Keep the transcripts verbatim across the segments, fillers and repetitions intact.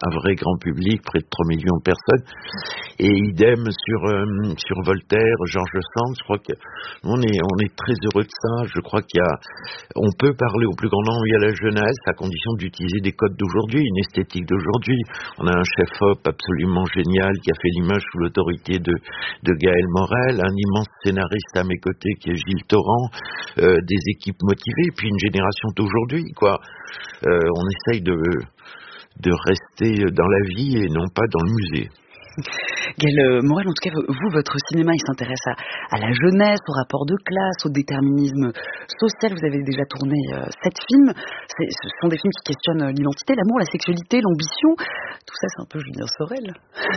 un vrai grand public, près de trois millions de personnes. Et idem sur euh, sur Voltaire, Georges Sand. Je crois que on est on est très heureux de ça. Je crois qu'il y a, on peut parler au plus grand nombre et à la jeunesse, à condition d'utiliser des codes d'aujourd'hui, une esthétique d'aujourd'hui. On a un chef-op absolument génial qui a fait l'image sous l'autorité de de Gaël Morel, un immense scénariste à mes côtés qui est Gilles Torrent, euh, des équipes motivées, puis une génération d'aujourd'hui, quoi. Euh, on essaye de de rester dans la vie et non pas dans le musée. Gaël Morel, en tout cas, vous, votre cinéma, il s'intéresse à, à la jeunesse, au rapport de classe, au déterminisme social. Vous avez déjà tourné euh, sept films. C'est, ce sont des films qui questionnent l'identité, l'amour, la sexualité, l'ambition. Tout ça, c'est un peu Julien Sorel.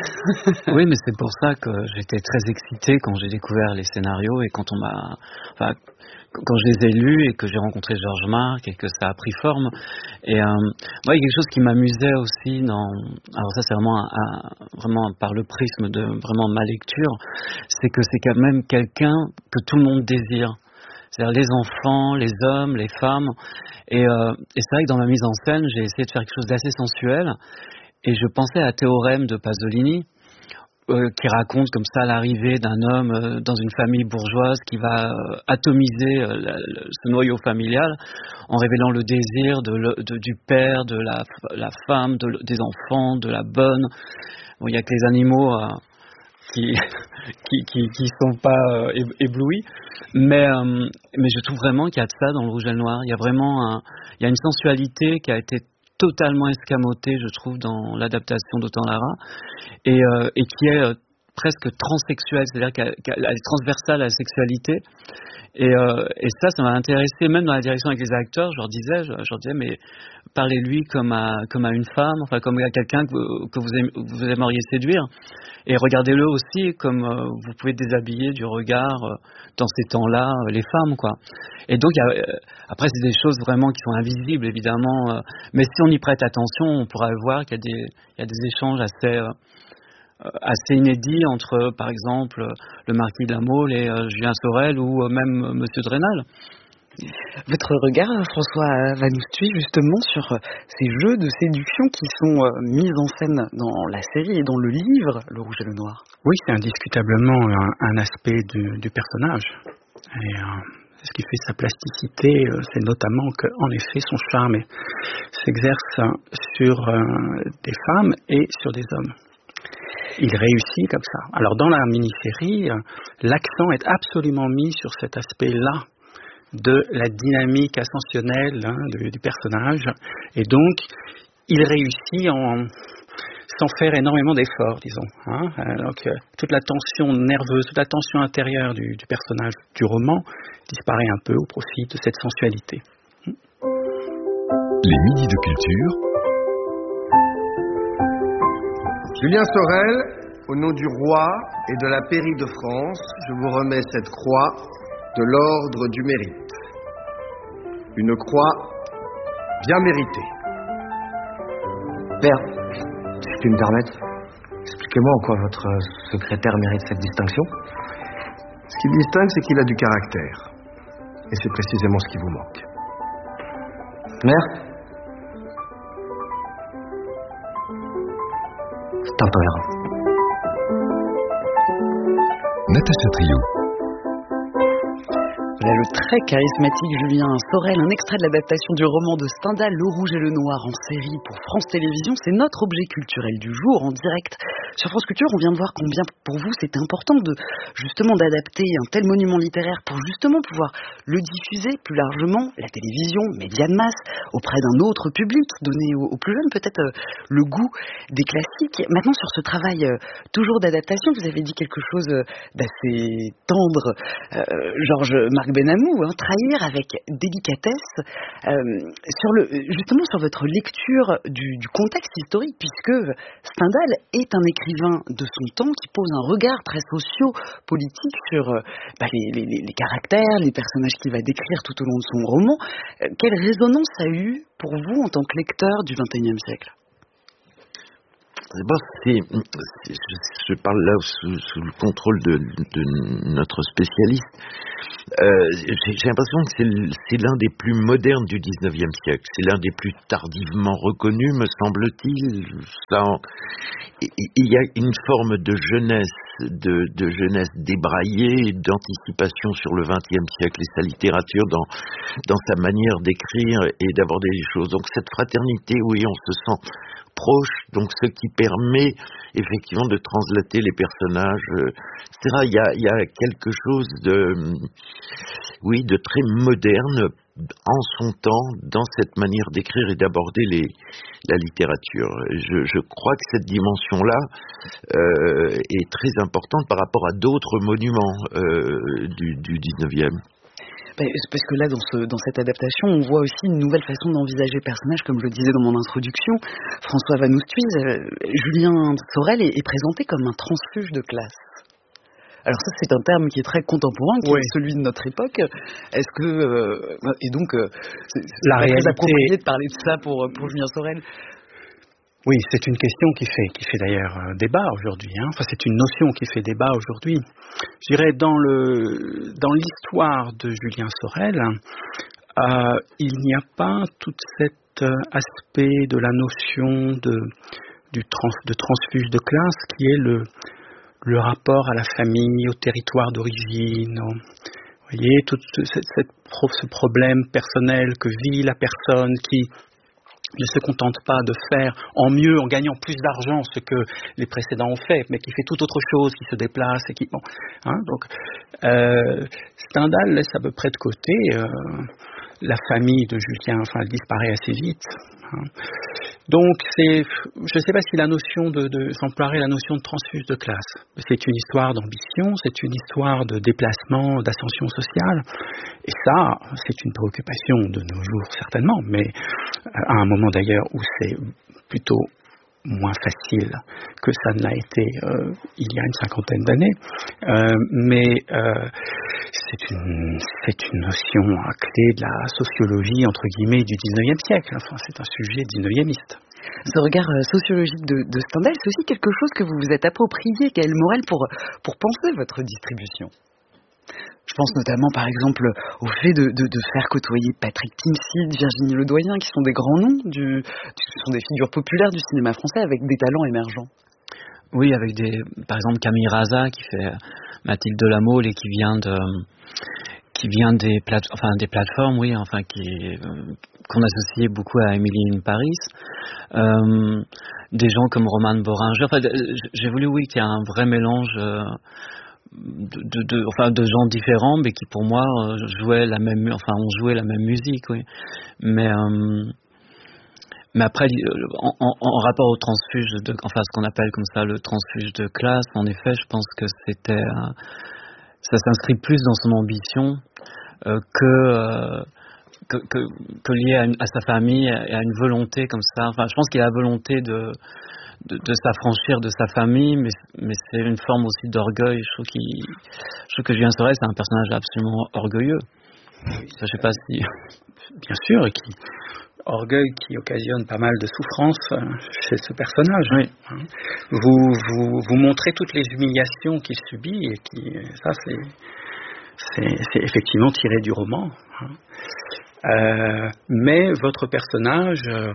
Oui, mais c'est pour ça que j'étais très excitée quand j'ai découvert les scénarios et quand on m'a... Enfin, quand je les ai lus et que j'ai rencontré Georges Marc et que ça a pris forme. Et euh, moi, il y a quelque chose qui m'amusait aussi dans... Alors ça, c'est vraiment, un, un, vraiment par le prisme de vraiment ma lecture, c'est que c'est quand même quelqu'un que tout le monde désire. C'est-à-dire les enfants, les hommes, les femmes. Et, euh, et c'est vrai que dans ma mise en scène, j'ai essayé de faire quelque chose d'assez sensuel. Et je pensais à Théorème de Pasolini, Euh, qui raconte comme ça l'arrivée d'un homme euh, dans une famille bourgeoise qui va euh, atomiser euh, la, le, ce noyau familial en révélant le désir de, le, de, du père, de la, la femme, de, des enfants, de la bonne. Bon, il n'y a que les animaux euh, qui, qui, qui, qui sont pas euh, éblouis, mais, euh, mais je trouve vraiment qu'il y a de ça dans le Rouge et le Noir. Il y a vraiment un, il y a une sensualité qui a été totalement escamotée, je trouve, dans l'adaptation d'Autant Lara, et, euh, et qui est euh, presque transsexuelle, c'est-à-dire qu'elle, qu'elle est transversale à la sexualité. Et, euh, et ça, ça m'a intéressé, même dans la direction avec les acteurs, je leur disais, je, je leur disais, mais parlez-lui comme à, comme à une femme, enfin comme à quelqu'un que, vous, que vous, aim, vous aimeriez séduire. Et regardez-le aussi comme euh, vous pouvez déshabiller du regard euh, dans ces temps-là euh, les femmes, quoi. Et donc, y a, euh, après, c'est des choses vraiment qui sont invisibles, évidemment. Euh, mais si on y prête attention, on pourra voir qu'il y a des, il y a des échanges assez, euh, assez inédits entre, par exemple, le marquis de la Mole et euh, Julien Sorel ou euh, même euh, Monsieur de Rênal. Votre regard, François Vanoustui, justement, sur ces jeux de séduction qui sont mis en scène dans la série et dans le livre, Le Rouge et le Noir. Oui, c'est indiscutablement un, un aspect du, du personnage. Et euh, ce qui fait sa plasticité, euh, c'est notamment qu'en effet, son charme s'exerce sur euh, des femmes et sur des hommes. Il réussit comme ça. Alors, dans la mini-série, euh, l'accent est absolument mis sur cet aspect-là de la dynamique ascensionnelle hein, du, du personnage, et donc il réussit en, sans faire énormément d'efforts, disons. Hein. Donc euh, toute la tension nerveuse, toute la tension intérieure du, du personnage du roman disparaît un peu au profit de cette sensualité. Les midis de culture. Julien Sorel, au nom du roi et de la pairie de France, je vous remets cette croix de l'ordre du mérite. Une croix bien méritée. Père, si je puis me permettre, expliquez-moi en quoi votre secrétaire mérite cette distinction. Ce qui le distingue, c'est qu'il a du caractère. Et c'est précisément ce qui vous manque. Mère, c'est intolérant. Natacha Trio. Voilà le très charismatique Julien Sorel, un extrait de l'adaptation du roman de Stendhal, Le Rouge et le Noir, en série pour France Télévisions. C'est notre objet culturel du jour, en direct sur France Culture. On vient de voir combien pour vous c'était important de justement d'adapter un tel monument littéraire pour justement pouvoir le diffuser plus largement, la télévision, médias de masse, auprès d'un autre public, donner aux, aux plus jeunes peut-être euh, le goût des classiques. Maintenant, sur ce travail euh, toujours d'adaptation, vous avez dit quelque chose euh, d'assez tendre, euh, Georges Marc Benamou, hein, trahir avec délicatesse, euh, sur le, justement sur votre lecture du, du contexte historique, puisque Stendhal est un écrivain de son temps qui pose un regard très socio-politique sur euh, bah, les, les, les caractères, les personnages qu'il va décrire tout au long de son roman. Euh, quelle résonance a eu pour vous en tant que lecteur du vingt et unième siècle ? D'abord, c'est, c'est, je, je parle là sous, sous le contrôle de, de notre spécialiste. Euh, j'ai, j'ai l'impression que c'est, c'est l'un des plus modernes du dix-neuvième siècle. C'est l'un des plus tardivement reconnus, me semble-t-il. Ça, il y a une forme de jeunesse, de, de jeunesse débraillée, d'anticipation sur le vingtième siècle et sa littérature dans, dans sa manière d'écrire et d'aborder les choses. Donc cette fraternité, oui, on se sent proche, donc ce qui permet effectivement de translater les personnages, euh, et cetera. Il y a, il y a quelque chose de, oui, de très moderne en son temps dans cette manière d'écrire et d'aborder les, la littérature. Je, je crois que cette dimension-là euh, est très importante par rapport à d'autres monuments euh, du, du dix-neuvième. Parce que là, dans, ce, dans cette adaptation, on voit aussi une nouvelle façon d'envisager le personnage, comme je le disais dans mon introduction. François Van Oosthuizen, euh, Julien Sorel est, est présenté comme un transfuge de classe. Alors ça, c'est un terme qui est très contemporain, qui oui. est celui de notre époque. Est-ce que euh, et donc euh, c'est, c'est La réalité... très approprié de parler de ça pour pour Julien Sorel. Oui, c'est une question qui fait, qui fait d'ailleurs euh, débat aujourd'hui. Hein. Enfin, c'est une notion qui fait débat aujourd'hui. Je dirais, dans, le, dans l'histoire de Julien Sorel, euh, il n'y a pas tout cet euh, aspect de la notion de, du trans, de transfuge de classe qui est le, le rapport à la famille, au territoire d'origine. Au, vous voyez, tout cette, cette, ce problème personnel que vit la personne qui ne se contente pas de faire en mieux, en gagnant plus d'argent ce que les précédents ont fait, mais qui fait tout autre chose, qui se déplace et qui... Bon, hein, donc, euh, Stendhal laisse à peu près de côté euh, la famille de Julien, enfin, elle disparaît assez vite. Hein. Donc, c'est, je ne sais pas si la notion de, de s'emploierait la notion de transfuge de classe. C'est une histoire d'ambition, c'est une histoire de déplacement, d'ascension sociale. Et ça, c'est une préoccupation de nos jours, certainement, mais à un moment d'ailleurs où c'est plutôt moins facile que ça ne l'a été euh, il y a une cinquantaine d'années. Euh, mais euh, c'est une, c'est une notion clé de la sociologie, entre guillemets, du dix-neuvième siècle. Enfin, c'est un sujet dix-neuviémiste. Ce regard sociologique de, de Stendhal, c'est aussi quelque chose que vous vous êtes approprié, Gaël Morel, pour, pour penser votre distribution. Je pense notamment, par exemple, au fait de, de, de faire côtoyer Patrick Timsit, Virginie Ledoyen, qui sont des grands noms, du, qui sont des figures populaires du cinéma français avec des talents émergents. Oui, avec des, par exemple Camille Raza qui fait Mathilde de la Mole et qui vient de, qui vient des plate, enfin des plateformes, oui, enfin qui, euh, qu'on associait beaucoup à Emily in Paris. Euh, des gens comme Roman Boringer. Enfin, j'ai voulu, oui, qu'il y ait un vrai mélange. Euh, De, de, de, enfin, de gens différents, mais qui pour moi euh, jouaient la même, enfin, on jouait la même musique, oui. Mais, euh, mais après, en, en, en rapport au transfuge, de, enfin, ce qu'on appelle comme ça le transfuge de classe, en effet, je pense que c'était, euh, ça s'inscrit plus dans son ambition euh, que, euh, que, que, que lié à, une, à sa famille et à une volonté comme ça. Enfin, je pense qu'il a la volonté de De, de s'affranchir de sa famille, mais, mais c'est une forme aussi d'orgueil. Je trouve, qu'il, je trouve que Julien Sorel, c'est un personnage absolument orgueilleux. Je ne sais pas si... Bien sûr, et qui, orgueil qui occasionne pas mal de souffrance chez ce personnage. Oui. Vous, vous, vous montrez toutes les humiliations qu'il subit, et qui, ça, c'est, c'est, c'est effectivement tiré du roman. Euh, mais votre personnage... Euh,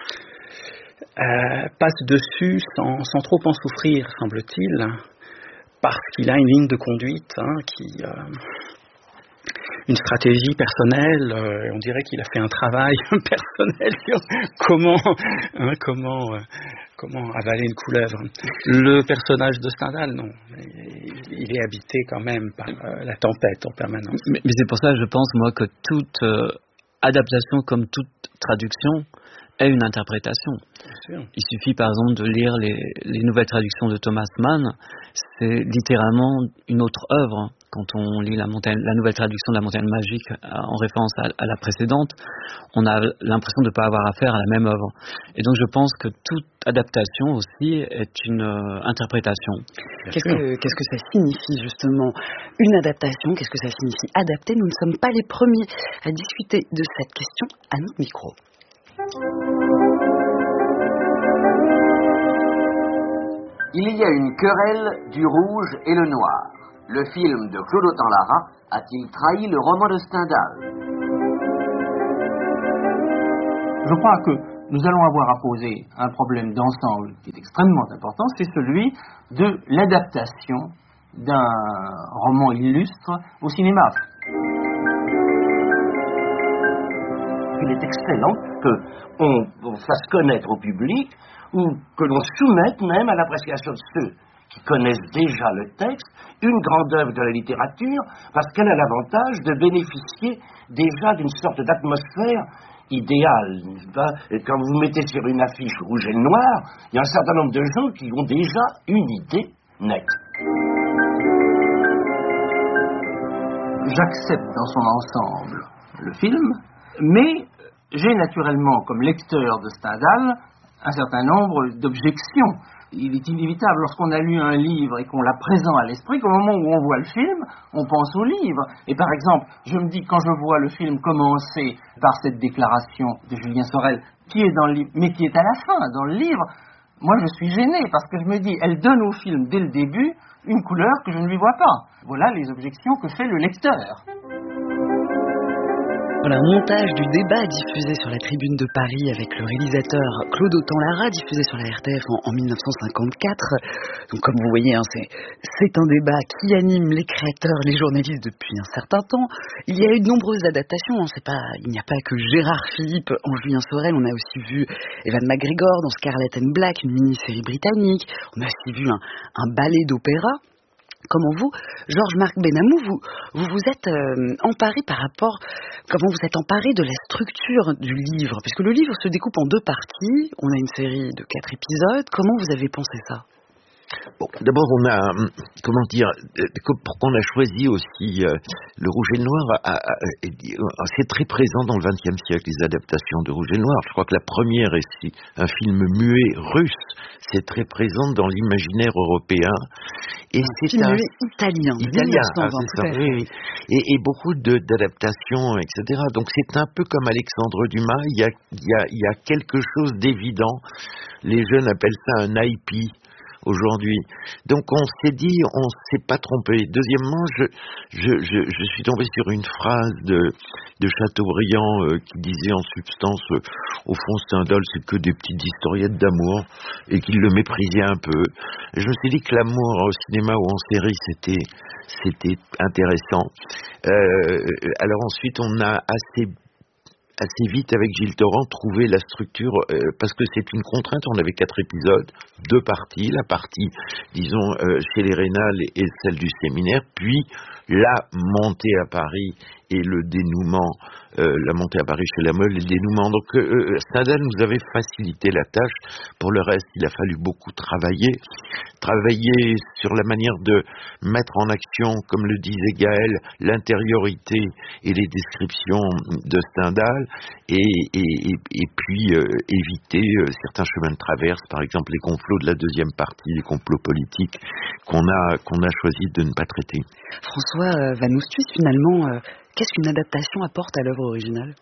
Euh, passe dessus sans, sans trop en souffrir, semble-t-il, parce qu'il a une ligne de conduite, hein, qui, euh, une stratégie personnelle. Euh, on dirait qu'il a fait un travail personnel sur comment, hein, comment, euh, comment avaler une couleuvre. Le personnage de Stendhal, non, il est habité quand même par euh, la tempête en permanence. Mais, mais c'est pour ça, je pense, moi, que toute euh, adaptation, comme toute traduction, est une interprétation. Il suffit par exemple de lire les, les nouvelles traductions de Thomas Mann, c'est littéralement une autre œuvre. Quand on lit la, montagne, la nouvelle traduction de La Montagne Magique en référence à, à la précédente, on a l'impression de ne pas avoir affaire à la même œuvre. Et donc je pense que toute adaptation aussi est une euh, interprétation. Qu'est-ce que, qu'est-ce que ça signifie justement une adaptation? Qu'est-ce que ça signifie adapter? Nous ne sommes pas les premiers à discuter de cette question à notre micro. Il y a une querelle du rouge et le noir. Le film de Claude Autant-Lara a-t-il trahi le roman de Stendhal? Je crois que nous allons avoir à poser un problème d'ensemble qui est extrêmement important, c'est celui de l'adaptation d'un roman illustre au cinéma. Il est excellent qu'on fasse connaître au public ou que l'on soumette même à l'appréciation de ceux qui connaissent déjà le texte une grande œuvre de la littérature parce qu'elle a l'avantage de bénéficier déjà d'une sorte d'atmosphère idéal, n'est-ce pas? Et quand vous mettez sur une affiche rouge et noir, il y a un certain nombre de gens qui ont déjà une idée nette. J'accepte dans son ensemble le film, mais j'ai naturellement, comme lecteur de Stendhal, un certain nombre d'objections. Il est inévitable, lorsqu'on a lu un livre et qu'on l'a présent à l'esprit, qu'au moment où on voit le film, on pense au livre. Et par exemple, je me dis, quand je vois le film commencer par cette déclaration de Julien Sorel, qui est dans le livre, mais qui est à la fin, dans le livre, moi je suis gêné, parce que je me dis, elle donne au film, dès le début, une couleur que je ne lui vois pas. Voilà les objections que fait le lecteur. Voilà, un montage du débat diffusé sur la Tribune de Paris avec le réalisateur Claude Autant-Lara, diffusé sur la R T F en, en mille neuf cent cinquante-quatre. Donc comme vous voyez, hein, c'est, c'est un débat qui anime les créateurs, les journalistes depuis un certain temps. Il y a eu de nombreuses adaptations, hein, c'est pas, il n'y a pas que Gérard Philippe en Julien Sorel, on a aussi vu Evan McGregor dans Scarlet and Black, une mini-série britannique. On a aussi vu un, un ballet d'opéra. Comment vous, Georges-Marc Benamou, vous, vous vous êtes euh, emparé par rapport, comment vous êtes emparé de la structure du livre? Puisque le livre se découpe en deux parties, on a une série de quatre épisodes, comment vous avez pensé ça? Bon, d'abord, on a, comment dire, pourquoi on a choisi aussi euh, le Rouge et le Noir, à, à, à, c'est très présent dans le vingtième siècle, les adaptations de Rouge et le Noir. Je crois que la première est un film muet russe, c'est très présent dans l'imaginaire européen. Et un c'est film un muet italien, italien, ah, c'est ça, oui, oui. Et, et beaucoup de, d'adaptations, et cetera. Donc c'est un peu comme Alexandre Dumas, il y a, il y a, il y a quelque chose d'évident. Les jeunes appellent ça un I P aujourd'hui. Donc on s'est dit, on s'est pas trompé. Deuxièmement, je, je, je, je suis tombé sur une phrase de, de Chateaubriand euh, qui disait en substance, euh, au fond Stendhal c'est que des petites historiettes d'amour, et qu'il le méprisait un peu. Je me suis dit que l'amour au cinéma ou en série c'était, c'était intéressant. Euh, alors ensuite on a assez assez vite avec Gilles Torrent trouver la structure euh, parce que c'est une contrainte. On avait quatre épisodes, deux parties, la partie disons euh, chez les Rénal et, et celle du séminaire, puis la montée à Paris et le dénouement, euh, la montée à Paris chez la Meule et le dénouement. Donc euh, Stendhal nous avait facilité la tâche. Pour le reste, il a fallu beaucoup travailler travailler sur la manière de mettre en action, comme le disait Gaël, l'intériorité et les descriptions de Stendhal, et, et, et, et puis euh, éviter euh, certains chemins de traverse, par exemple les complots de la deuxième partie, les complots politiques qu'on a, qu'on a choisi de ne pas traiter. François euh, Van Oosthuizen, finalement, euh, qu'est-ce qu'une adaptation apporte à l'œuvre originale?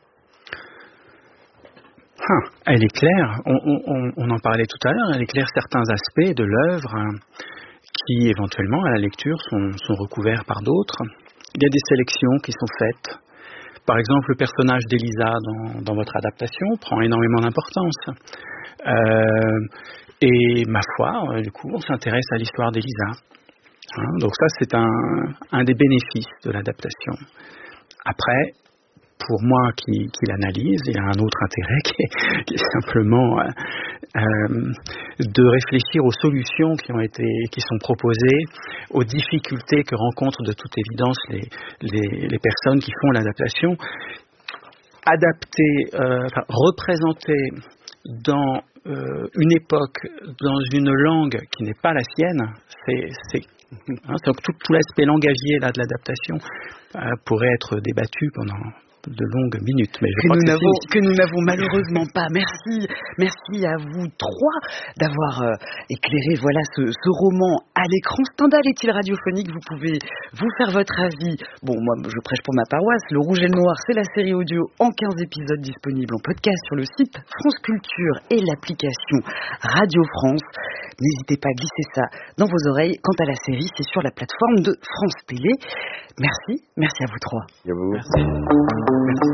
Ah, elle éclaire, on, on, on en parlait tout à l'heure, elle éclaire certains aspects de l'œuvre hein, qui éventuellement à la lecture sont, sont recouverts par d'autres. Il y a des sélections qui sont faites. Par exemple, le personnage d'Elisa dans, dans votre adaptation prend énormément d'importance. Euh, et ma foi, du coup, on s'intéresse à l'histoire d'Elisa. Hein, donc ça, c'est un, un des bénéfices de l'adaptation. Après, pour moi qui, qui l'analyse, il y a un autre intérêt qui est, qui est simplement euh, euh, de réfléchir aux solutions qui ont été, qui sont proposées, aux difficultés que rencontrent de toute évidence les, les, les personnes qui font l'adaptation. Adapter, euh, enfin, représenter dans euh, une époque, dans une langue qui n'est pas la sienne, c'est, c'est hein, donc tout, tout l'aspect langagier là de l'adaptation euh, pourrait être débattu pendant de longues minutes, mais je que, crois nous que, n'avons, que nous n'avons malheureusement pas. Merci, merci à vous trois d'avoir euh, éclairé voilà ce, ce roman à l'écran. Stendhal est-il radiophonique? Vous pouvez vous faire votre avis. Bon, moi je prêche pour ma paroisse. Le Rouge et le Noir, c'est la série audio en quinze épisodes disponible en podcast sur le site France Culture et l'application Radio France. N'hésitez pas à glisser ça dans vos oreilles. Quant à la série, c'est sur la plateforme de France Télé. Merci, merci à vous trois. Et à vous. Merci. Merci.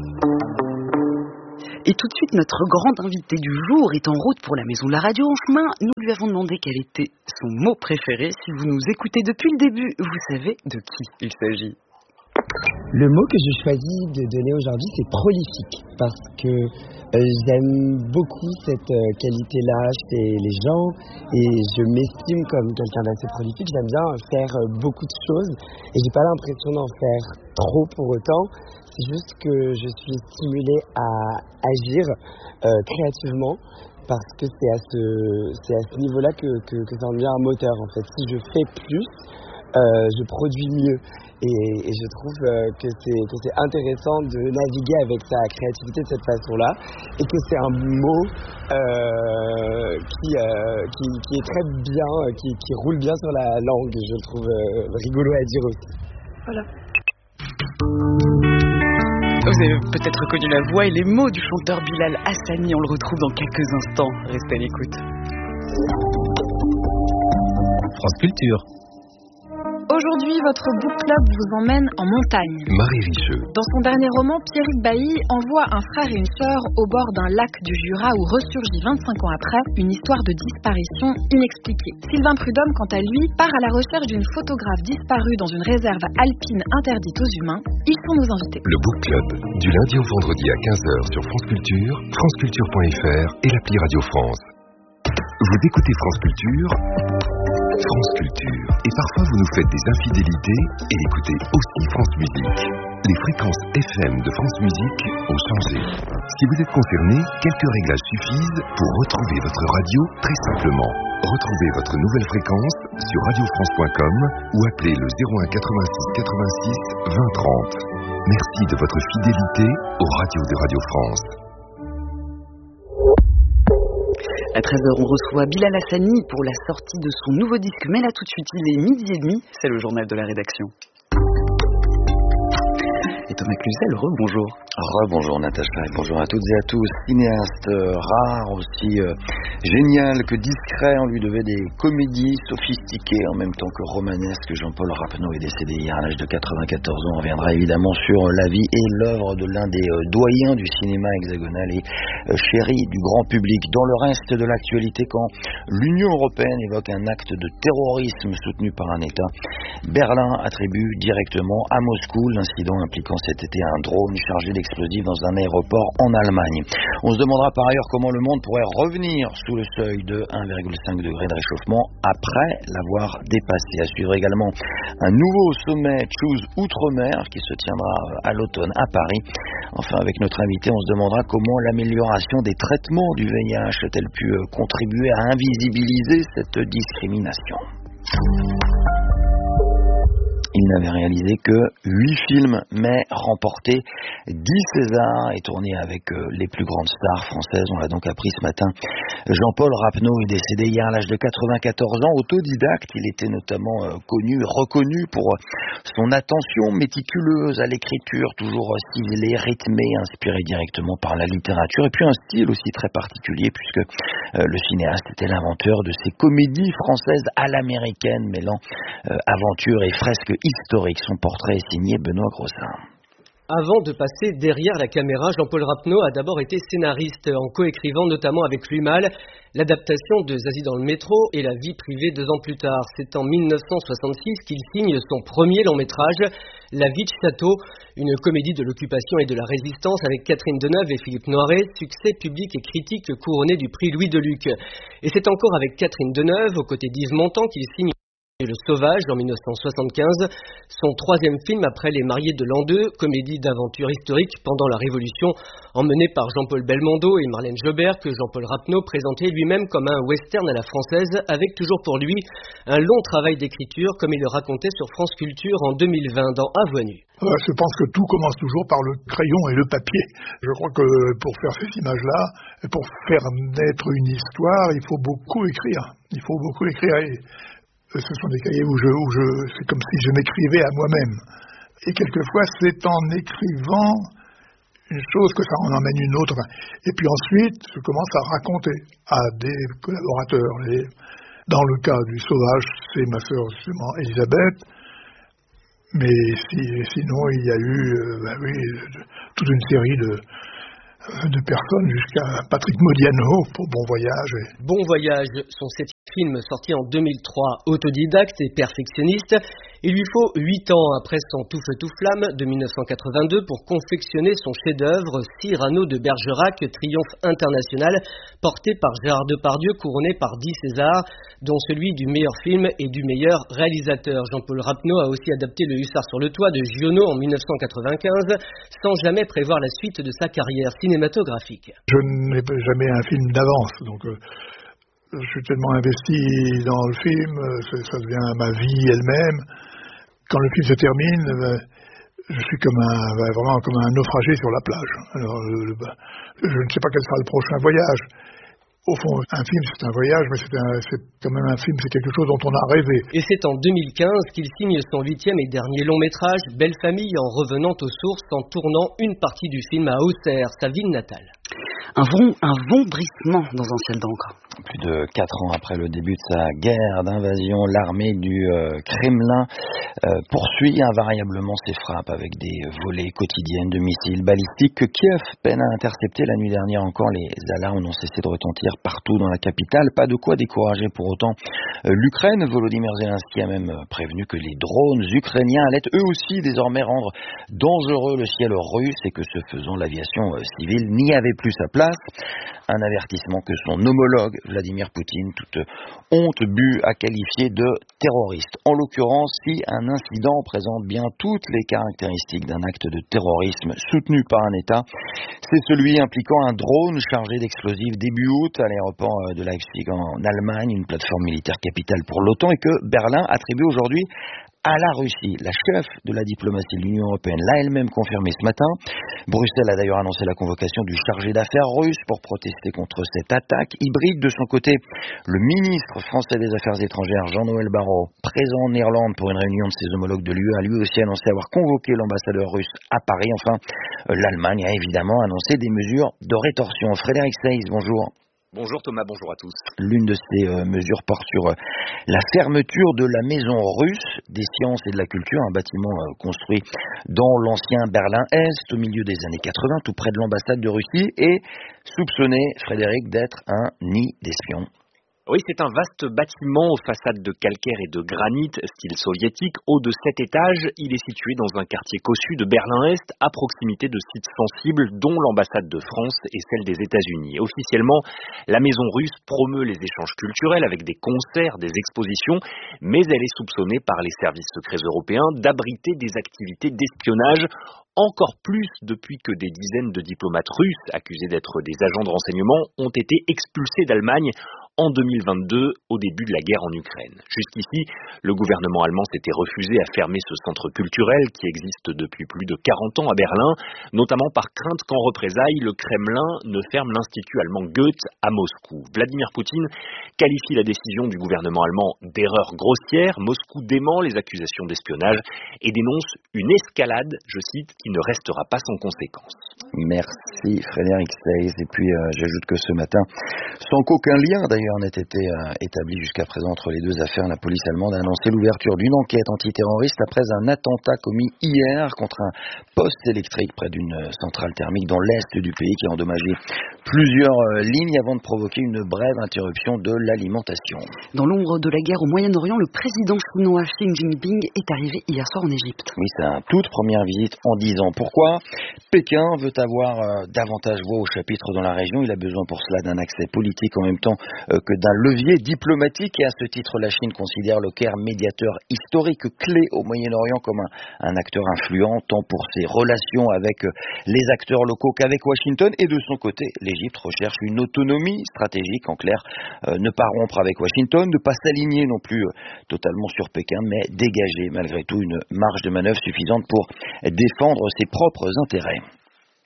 Et tout de suite, notre grande invitée du jour est en route pour la maison de la radio. En chemin, nous lui avons demandé quel était son mot préféré. Si vous nous écoutez depuis le début, vous savez de qui il s'agit. Le mot que je choisis de donner aujourd'hui, c'est prolifique, parce que euh, j'aime beaucoup cette euh, qualité-là chez les gens, et je m'estime comme quelqu'un d'assez prolifique. J'aime bien faire euh, beaucoup de choses, et j'ai pas l'impression d'en faire trop pour autant. C'est juste que je suis stimulée à agir euh, créativement, parce que c'est à ce, c'est à ce niveau-là que, que, que ça en devient un moteur, en fait. Si je fais plus, euh, je produis mieux. Et, et je trouve euh, que, c'est, que c'est intéressant de naviguer avec sa créativité de cette façon-là, et que c'est un mot euh, qui, euh, qui, qui est très bien, qui, qui roule bien sur la langue. Je le trouve euh, rigolo à dire aussi. Voilà. Vous avez peut-être reconnu la voix et les mots du chanteur Bilal Hassani. On le retrouve dans quelques instants. Restez à l'écoute. France Culture. Aujourd'hui, votre book club vous emmène en montagne. Marie Richeux. Dans son dernier roman, Pierrick Bailly envoie un frère et une sœur au bord d'un lac du Jura où ressurgit vingt-cinq ans après une histoire de disparition inexpliquée. Sylvain Prudhomme, quant à lui, part à la recherche d'une photographe disparue dans une réserve alpine interdite aux humains. Ils sont nos invités. Le book club, du lundi au vendredi à quinze heures sur France Culture, franceculture point f r et l'appli Radio France. Vous écoutez France Culture, France Culture. Et parfois vous nous faites des infidélités et écoutez aussi France Musique. Les fréquences F M de France Musique ont changé. Si vous êtes concerné, quelques réglages suffisent pour retrouver votre radio très simplement. Retrouvez votre nouvelle fréquence sur radio france point com ou appelez le zéro un quatre-vingt-six quatre-vingt-six vingt trente. Merci de votre fidélité aux radios de Radio France. À treize heures, on reçoit Bilal Hassani pour la sortie de son nouveau disque. Mais là, tout de suite, il est midi et demi. C'est le journal de la rédaction. Et Thomas Cluzel, re-bonjour. Re-bonjour Natacha et bonjour à toutes et à tous. Cinéaste euh, rare, aussi euh, génial que discret, on lui devait des comédies sophistiquées en même temps que romanesques. Jean-Paul Rapneau est décédé hier à l'âge de quatre-vingt-quatorze ans. On reviendra évidemment sur la vie et l'œuvre de l'un des euh, doyens du cinéma hexagonal et euh, chéri du grand public. Dans le reste de l'actualité, quand l'Union européenne évoque un acte de terrorisme soutenu par un État, Berlin attribue directement à Moscou l'incident impliquant cet été un drone chargé d'explosifs dans un aéroport en Allemagne. On se demandera par ailleurs comment le monde pourrait revenir sous le seuil de un virgule cinq degré de réchauffement après l'avoir dépassé. À suivre également un nouveau sommet Choose Outre-mer qui se tiendra à l'automne à Paris. Enfin, avec notre invité, on se demandera comment l'amélioration des traitements du V I H a-t-elle pu contribuer à invisibiliser cette discrimination. Il n'avait réalisé que huit films, mais remporté dix Césars et tourné avec les plus grandes stars françaises. On l'a donc appris ce matin. Jean-Paul Rapneau est décédé hier à l'âge de quatre-vingt-quatorze ans. Autodidacte, il était notamment connu, reconnu pour son attention méticuleuse à l'écriture, toujours ciselée, rythmée, inspirée directement par la littérature. Et puis un style aussi très particulier, puisque le cinéaste était l'inventeur de ces comédies françaises à l'américaine, mêlant aventure et fresques historique. Son portrait est signé Benoît Grossin. Avant de passer derrière la caméra, Jean-Paul Rapneau a d'abord été scénariste, en coécrivant notamment avec Louis Malle l'adaptation de Zazie dans le métro et La vie privée deux ans plus tard. C'est en mille neuf cent soixante-six qu'il signe son premier long métrage, La vie de château, une comédie de l'occupation et de la résistance avec Catherine Deneuve et Philippe Noiret, succès public et critique couronné du prix Louis Deluc. Et c'est encore avec Catherine Deneuve, aux côtés d'Yves Montand, qu'il signe Le Sauvage en mille neuf cent soixante-quinze, son troisième film après Les Mariés de l'an deux, comédie d'aventure historique pendant la Révolution, emmenée par Jean-Paul Belmondo et Marlène Jobert, que Jean-Paul Rapneau présentait lui-même comme un western à la française, avec toujours pour lui un long travail d'écriture, comme il le racontait sur France Culture en deux mille vingt dans À voix nue. Je pense que tout commence toujours par le crayon et le papier. Je crois que pour faire ces images-là, pour faire naître une histoire, il faut beaucoup écrire. Il faut beaucoup écrire. Et ce sont des cahiers où je, où je, c'est comme si je m'écrivais à moi-même. Et quelquefois, c'est en écrivant une chose que ça en emmène une autre. Et puis ensuite, je commence à raconter à des collaborateurs. Et dans le cas du Sauvage, c'est ma sœur justement Elisabeth. Mais si, sinon, il y a eu euh, bah oui, de, toute une série de, de personnes jusqu'à Patrick Modiano pour Bon Voyage. Et... Bon Voyage, son septième film sorti en deux mille trois, autodidacte et perfectionniste. Il lui faut huit ans après son Tout feu tout flamme de mille neuf cent quatre-vingt-deux pour confectionner son chef-d'œuvre Cyrano de Bergerac, triomphe international, porté par Gérard Depardieu, couronné par dix Césars, dont celui du meilleur film et du meilleur réalisateur. Jean-Paul Rapneau a aussi adapté Le Hussard sur le toit de Giono en mille neuf cent quatre-vingt-quinze, sans jamais prévoir la suite de sa carrière cinématographique. Je n'ai jamais un film d'avance, donc euh, je suis tellement investi dans le film, ça devient ma vie elle-même. Quand le film se termine, ben, je suis comme un, ben, vraiment comme un naufragé sur la plage. Alors, le, le, ben, je ne sais pas quel sera le prochain voyage. Au fond, un film, c'est un voyage, mais c'est, un, c'est quand même un film, c'est quelque chose dont on a rêvé. Et c'est en deux mille quinze qu'il signe son huitième et dernier long métrage, Belle Famille, en revenant aux sources, en tournant une partie du film à Auxerre, sa ville natale. Un, von, un vombrissement dans un ciel d'encre. Plus de quatre ans après le début de sa guerre d'invasion, l'armée du euh, Kremlin euh, poursuit invariablement ses frappes avec des volées quotidiennes de missiles balistiques que Kiev peine à intercepter. La nuit dernière encore, les alarmes n'ont cessé de retentir partout dans la capitale. Pas de quoi décourager pour autant euh, l'Ukraine. Volodymyr Zelensky a même prévenu que les drones ukrainiens allaient eux aussi désormais rendre dangereux le ciel russe et que ce faisant, l'aviation euh, civile n'y avait plus sa place. Un avertissement que son homologue Vladimir Poutine, toute honte bue, a qualifié de terroriste. En l'occurrence, si un incident présente bien toutes les caractéristiques d'un acte de terrorisme soutenu par un État, c'est celui impliquant un drone chargé d'explosifs début août à l'aéroport de Leipzig en Allemagne, une plateforme militaire capitale pour l'OTAN, et que Berlin attribue aujourd'hui à la Russie. La chef de la diplomatie de l'Union européenne l'a elle-même confirmé ce matin. Bruxelles a d'ailleurs annoncé la convocation du chargé d'affaires russe pour protester contre cette attaque hybride. De son côté, le ministre français des Affaires étrangères, Jean-Noël Barrot, présent en Irlande pour une réunion de ses homologues de l'U E, a lui aussi annoncé avoir convoqué l'ambassadeur russe à Paris. Enfin, l'Allemagne a évidemment annoncé des mesures de rétorsion. Frédéric Seyss, bonjour. Bonjour Thomas, bonjour à tous. L'une de ces euh, mesures porte sur euh, la fermeture de la Maison russe des sciences et de la culture, un bâtiment euh, construit dans l'ancien Berlin-Est au milieu des années quatre-vingts, tout près de l'ambassade de Russie, et soupçonné, Frédéric, d'être un nid d'espions. Oui, c'est un vaste bâtiment aux façades de calcaire et de granit, style soviétique. Haut de sept étages, il est situé dans un quartier cossu de Berlin-Est, à proximité de sites sensibles, dont l'ambassade de France et celle des États-Unis. Officiellement, la maison russe promeut les échanges culturels avec des concerts, des expositions, mais elle est soupçonnée par les services secrets européens d'abriter des activités d'espionnage, encore plus depuis que des dizaines de diplomates russes, accusés d'être des agents de renseignement, ont été expulsés d'Allemagne en deux mille vingt-deux, au début de la guerre en Ukraine. Jusqu'ici, le gouvernement allemand s'était refusé à fermer ce centre culturel qui existe depuis plus de quarante ans à Berlin, notamment par crainte qu'en représailles, le Kremlin ne ferme l'Institut allemand Goethe à Moscou. Vladimir Poutine qualifie la décision du gouvernement allemand d'erreur grossière. Moscou dément les accusations d'espionnage et dénonce une escalade, je cite, qui ne restera pas sans conséquence. Merci Frédéric Seyss. Et puis euh, j'ajoute que ce matin, sans qu'aucun lien d'ailleurs n'ait été euh, établi jusqu'à présent entre les deux affaires, la police allemande a annoncé l'ouverture d'une enquête antiterroriste après un attentat commis hier contre un poste électrique près d'une centrale thermique dans l'est du pays qui a endommagé plusieurs euh, lignes avant de provoquer une brève interruption de l'alimentation. Dans l'ombre de la guerre au Moyen-Orient, le président chinois Xi Jinping est arrivé hier soir en Égypte. Oui, c'est sa toute première visite en dix ans. Pourquoi ? Pékin veut avoir euh, davantage voix au chapitre dans la région. Il a besoin pour cela d'un accès politique en même temps euh, que d'un levier diplomatique. Et à ce titre, la Chine considère le Caire médiateur historique clé au Moyen-Orient comme un, un acteur influent, tant pour ses relations avec euh, les acteurs locaux qu'avec Washington. Et de son côté, l'Égypte recherche une autonomie stratégique. En clair, euh, ne pas rompre avec Washington, ne pas s'aligner non plus euh, totalement sur Pékin, mais dégager malgré tout une marge de manœuvre suffisante pour défendre ses propres intérêts.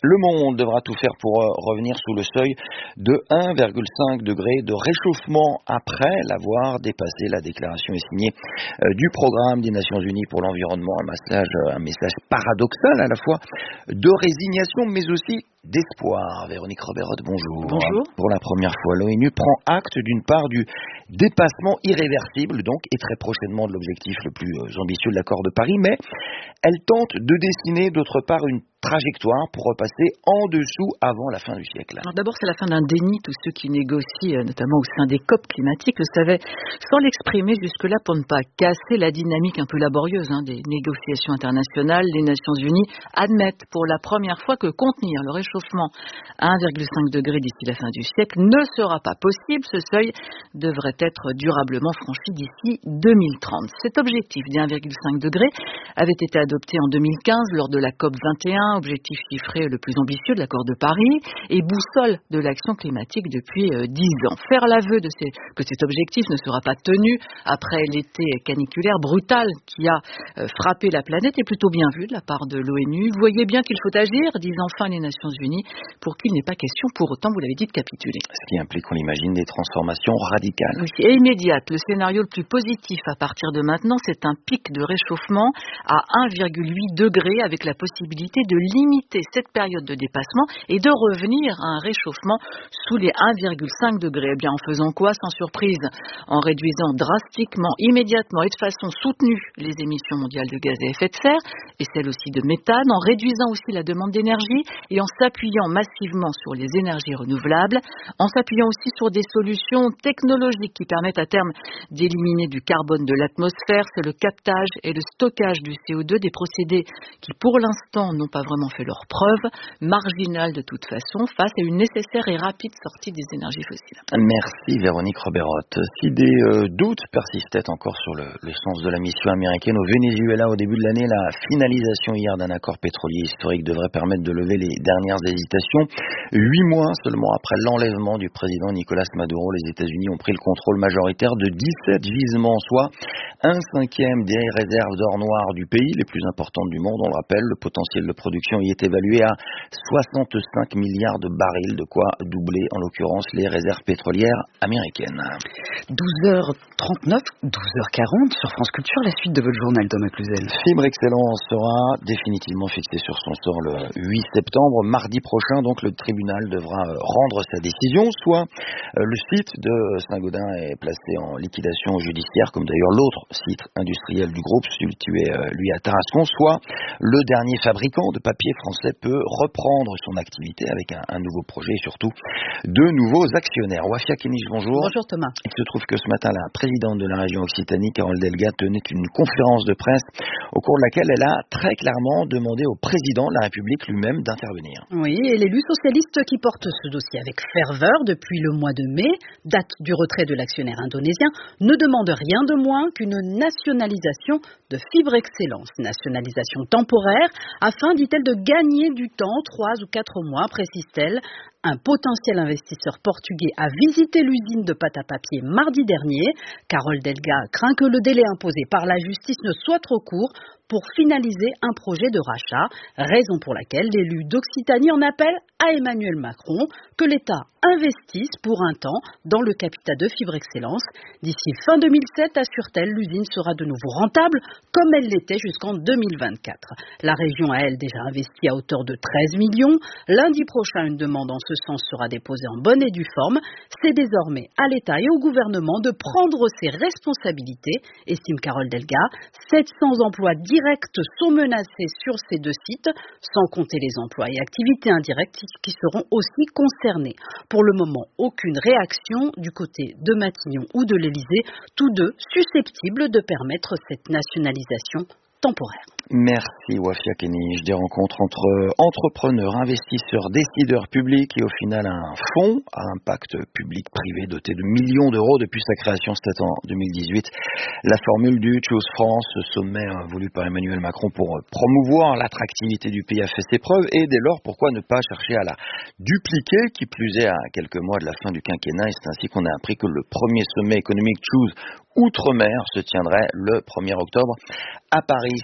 Le Monde devra tout faire pour revenir sous le seuil de un virgule cinq degré de réchauffement après l'avoir dépassé. La déclaration est signée du programme des Nations Unies pour l'environnement, un message, un message paradoxal à la fois de résignation mais aussi d'espoir. Véronique Roberotte, bonjour. Bonjour. Pour la première fois, l'ONU prend acte d'une part du dépassement irréversible donc et très prochainement de l'objectif le plus ambitieux de l'accord de Paris, mais elle tente de dessiner d'autre part une trajectoire pour repasser en dessous avant la fin du siècle. Alors d'abord, c'est la fin d'un déni. Tous ceux qui négocient, notamment au sein des C O P climatiques, le savaient sans l'exprimer jusque-là pour ne pas casser la dynamique un peu laborieuse hein, des négociations internationales. Les Nations Unies admettent pour la première fois que contenir le réchauffement à un virgule cinq degré d'ici la fin du siècle ne sera pas possible. Ce seuil devrait être durablement franchi d'ici deux mille trente. Cet objectif des un virgule cinq degré avait été adopté en deux mille quinze lors de la C O P vingt et un, objectif chiffré le plus ambitieux de l'accord de Paris et boussole de l'action climatique depuis dix ans. Faire l'aveu de ces, que cet objectif ne sera pas tenu après l'été caniculaire brutal qui a euh, frappé la planète est plutôt bien vu de la part de l'ONU. Vous voyez bien qu'il faut agir, disent enfin les Nations Unies, pour qu'il n'est pas question pour autant, vous l'avez dit, de capituler. Ce qui implique, on l'imagine, des transformations radicales. Oui, et immédiates. Le scénario le plus positif à partir de maintenant, c'est un pic de réchauffement à un virgule huit degré avec la possibilité de limiter cette période de dépassement et de revenir à un réchauffement sous les un virgule cinq degrés. Eh bien, en faisant quoi? Sans surprise, en réduisant drastiquement, immédiatement et de façon soutenue les émissions mondiales de gaz à effet de serre et celles aussi de méthane, en réduisant aussi la demande d'énergie et en s'appuyant massivement sur les énergies renouvelables, en s'appuyant aussi sur des solutions technologiques qui permettent à terme d'éliminer du carbone de l'atmosphère. C'est le captage et le stockage du C O deux, des procédés qui pour l'instant n'ont pas vraiment fait leur preuve, marginale de toute façon, face à une nécessaire et rapide sortie des énergies fossiles. Merci Véronique Roberotte. Si des euh, doutes persistaient encore sur le, le sens de la mission américaine au Venezuela au début de l'année, la finalisation hier d'un accord pétrolier historique devrait permettre de lever les dernières hésitations. Huit mois seulement après l'enlèvement du président Nicolás Maduro, les États-Unis ont pris le contrôle majoritaire de dix-sept gisements, soit un cinquième des réserves d'or noir du pays, les plus importantes du monde. On le rappelle, le potentiel de production y est évalué à soixante-cinq milliards de barils, de quoi doubler en l'occurrence les réserves pétrolières américaines. douze heures trente-neuf, douze heures quarante sur France Culture, la suite de votre journal, Thomas Cluzel. Fibre Excellence sera définitivement fixé sur son sort le huit septembre. Mardi prochain, donc, le tribunal devra rendre sa décision, soit le site de Saint-Gaudin est placé en liquidation judiciaire, comme d'ailleurs l'autre site industriel du groupe, situé lui à Tarascon, soit le dernier fabricant de papier français peut reprendre son activité avec un, un nouveau projet et surtout de nouveaux actionnaires. Wafia Kenich, bonjour. Bonjour Thomas. Il se trouve que ce matin, la présidente de la région Occitanie, Carole Delga, tenait une conférence de presse au cours de laquelle elle a très clairement demandé au président de la République lui-même d'intervenir. Oui, et l'élu socialiste qui porte ce dossier avec ferveur depuis le mois de mai, date du retrait de l'actionnaire indonésien, ne demande rien de moins qu'une nationalisation de Fibre Excellence. Nationalisation temporaire afin, dit-elle, de gagner du temps, trois ou quatre mois, précise-t-elle. Un potentiel investisseur portugais a visité l'usine de pâte à papier mardi dernier. Carole Delga craint que le délai imposé par la justice ne soit trop court pour finaliser un projet de rachat, raison pour laquelle l'élu d'Occitanie en appelle à Emmanuel Macron que l'État investisse pour un temps dans le capital de Fibre Excellence. D'ici fin deux mille sept, assure-t-elle, l'usine sera de nouveau rentable comme elle l'était jusqu'en deux mille vingt-quatre. La région a, elle, déjà investi à hauteur de treize millions. Lundi prochain, une demande en ce sens sera déposée en bonne et due forme. C'est désormais à l'État et au gouvernement de prendre ses responsabilités, estime Carole Delga. sept cents emplois directs sont menacés sur ces deux sites, sans compter les emplois et activités indirectes qui seront aussi concernés. Pour le moment, aucune réaction du côté de Matignon ou de l'Élysée, tous deux susceptibles de permettre cette nationalisation temporaire. Merci Wafia Kenich. Des rencontres entre entrepreneurs, investisseurs, décideurs publics et au final un fonds à impact public-privé doté de millions d'euros depuis sa création, c'était en deux mille dix-huit. La formule du Choose France, ce sommet voulu par Emmanuel Macron pour promouvoir l'attractivité du pays, a fait ses preuves et dès lors, pourquoi ne pas chercher à la dupliquer, qui plus est à quelques mois de la fin du quinquennat. Et c'est ainsi qu'on a appris que le premier sommet économique Choose Outre-mer se tiendrait le premier octobre à Paris. Stéphane Robert.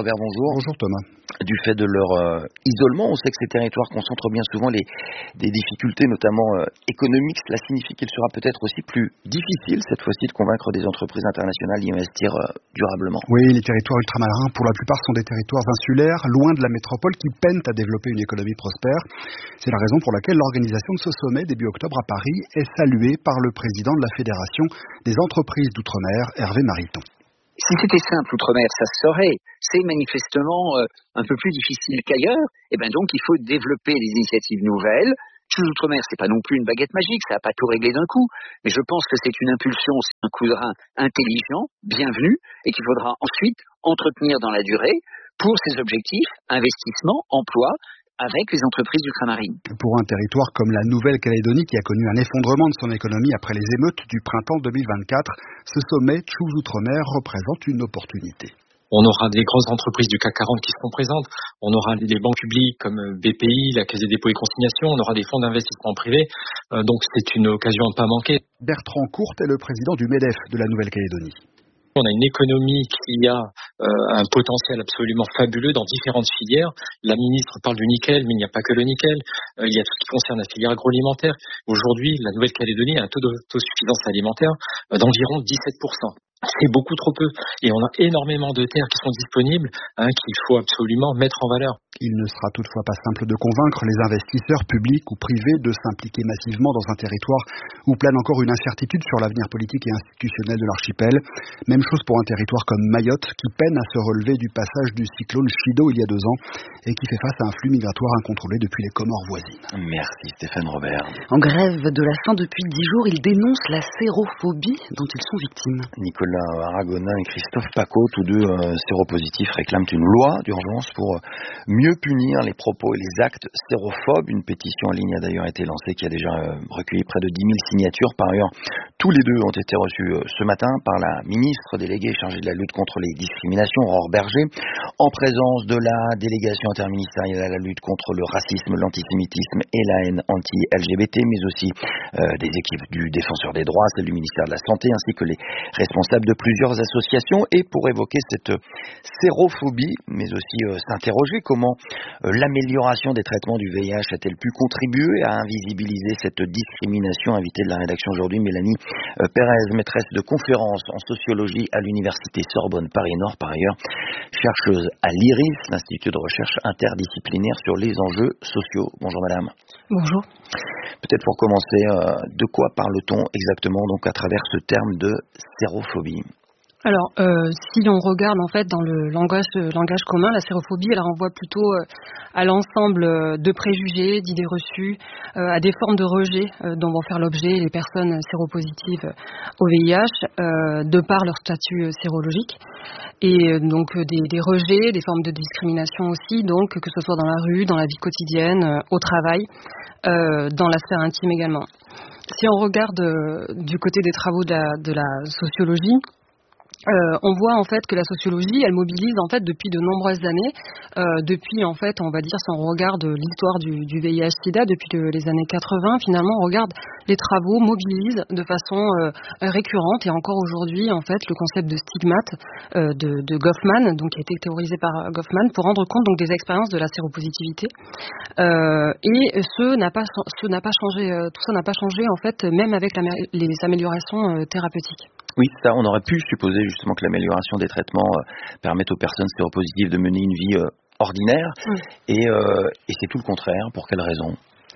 Robert, bonjour. Bonjour Thomas. Du fait de leur euh, isolement, on sait que ces territoires concentrent bien souvent les, des difficultés, notamment euh, économiques. Cela signifie qu'il sera peut-être aussi plus difficile, cette fois-ci, de convaincre des entreprises internationales d'y investir euh, durablement. Oui, les territoires ultramarins, pour la plupart, sont des territoires insulaires, loin de la métropole, qui peinent à développer une économie prospère. C'est la raison pour laquelle l'organisation de ce sommet, début octobre à Paris, est saluée par le président de la Fédération des entreprises d'outre-mer, Hervé Mariton. Si c'était simple, outre-mer, ça se saurait. C'est manifestement euh, un peu plus difficile qu'ailleurs. Et bien donc, il faut développer des initiatives nouvelles. Choose outre-mer, c'est pas non plus une baguette magique, ça va pas tout régler d'un coup. Mais je pense que c'est une impulsion, c'est un coup de rein intelligent, bienvenu, et qu'il faudra ensuite entretenir dans la durée pour ces objectifs, investissement, emploi, avec les entreprises ultramarines. Pour un territoire comme la Nouvelle-Calédonie qui a connu un effondrement de son économie après les émeutes du printemps deux mille vingt-quatre, ce sommet Choose Outre-mer représente une opportunité. On aura des grosses entreprises du C A C quarante qui seront présentes, on aura les banques publiques comme B P I, la Caisse des dépôts et consignations, on aura des fonds d'investissement privés, euh, donc c'est une occasion à ne pas manquer. Bertrand Courte est le président du MEDEF de la Nouvelle-Calédonie. On a une économie qui a euh, un potentiel absolument fabuleux dans différentes filières. La ministre parle du nickel, mais il n'y a pas que le nickel. Euh, il y a tout ce qui concerne la filière agroalimentaire. Aujourd'hui, la Nouvelle-Calédonie a un taux d'autosuffisance alimentaire euh, d'environ dix-sept pour cent. C'est beaucoup trop peu. Et on a énormément de terres qui sont disponibles, hein, qu'il faut absolument mettre en valeur. Il ne sera toutefois pas simple de convaincre les investisseurs publics ou privés de s'impliquer massivement dans un territoire où plane encore une incertitude sur l'avenir politique et institutionnel de l'archipel. Même chose pour un territoire comme Mayotte qui peine à se relever du passage du cyclone Chido il y a deux ans et qui fait face à un flux migratoire incontrôlé depuis les Comores voisines. Merci Stéphane Robert. En grève de la faim depuis dix jours, ils dénoncent la sérophobie dont ils sont victimes. Nicolas Aragonin et Christophe Paco, tous deux euh, séropositifs, réclament une loi d'urgence pour euh, mieux punir les propos et les actes sérophobes. Une pétition en ligne a d'ailleurs été lancée qui a déjà euh, recueilli près de dix mille signatures. Par ailleurs, tous les deux ont été reçus euh, ce matin par la ministre déléguée chargée de la lutte contre les discriminations, Aurore Berger, en présence de la délégation interministérielle à la lutte contre le racisme, l'antisémitisme et la haine anti-L G B T, mais aussi euh, des équipes du Défenseur des droits, celle du ministère de la Santé, ainsi que les responsables de plusieurs associations. Et pour évoquer cette sérophobie, mais aussi euh, s'interroger comment euh, l'amélioration des traitements du V I H a-t-elle pu contribuer à invisibiliser cette discrimination. Invitée de la rédaction aujourd'hui, Mélanie euh, Pérez, maîtresse de conférences en sociologie à l'université Sorbonne Paris-Nord, par ailleurs chercheuse à l'I R I S, l'Institut de recherche interdisciplinaire sur les enjeux sociaux. Bonjour madame. Bonjour. Peut-être pour commencer, euh, de quoi parle-t-on exactement donc à travers ce terme de sérophobie ? Alors, euh, si on regarde en fait dans le langage, le langage commun, la sérophobie, elle renvoie plutôt euh, à l'ensemble euh, de préjugés, d'idées reçues, euh, à des formes de rejet euh, dont vont faire l'objet les personnes séropositives au V I H, euh, de par leur statut euh, sérologique, et euh, donc euh, des, des rejets, des formes de discrimination aussi, donc que ce soit dans la rue, dans la vie quotidienne, euh, au travail, euh, dans la sphère intime également. Si on regarde euh, du côté des travaux de la, de la sociologie, Euh, on voit en fait que la sociologie, elle mobilise en fait depuis de nombreuses années, euh, depuis en fait, on va dire, si on regarde l'histoire du, du V I H/SIDA depuis le, les années quatre-vingts, finalement, on regarde les travaux mobilisent de façon euh, récurrente et encore aujourd'hui en fait le concept de stigmate euh, de, de Goffman, donc qui a été théorisé par Goffman pour rendre compte donc des expériences de la séropositivité. Euh, et ce n'a pas, ce n'a pas changé, euh, tout ça n'a pas changé en fait, même avec la, les améliorations euh, thérapeutiques. Oui, ça, on aurait pu supposer justement que l'amélioration des traitements euh, permette aux personnes séropositives de mener une vie euh, ordinaire. Oui. Et, euh, et c'est tout le contraire. Pour quelle raison ?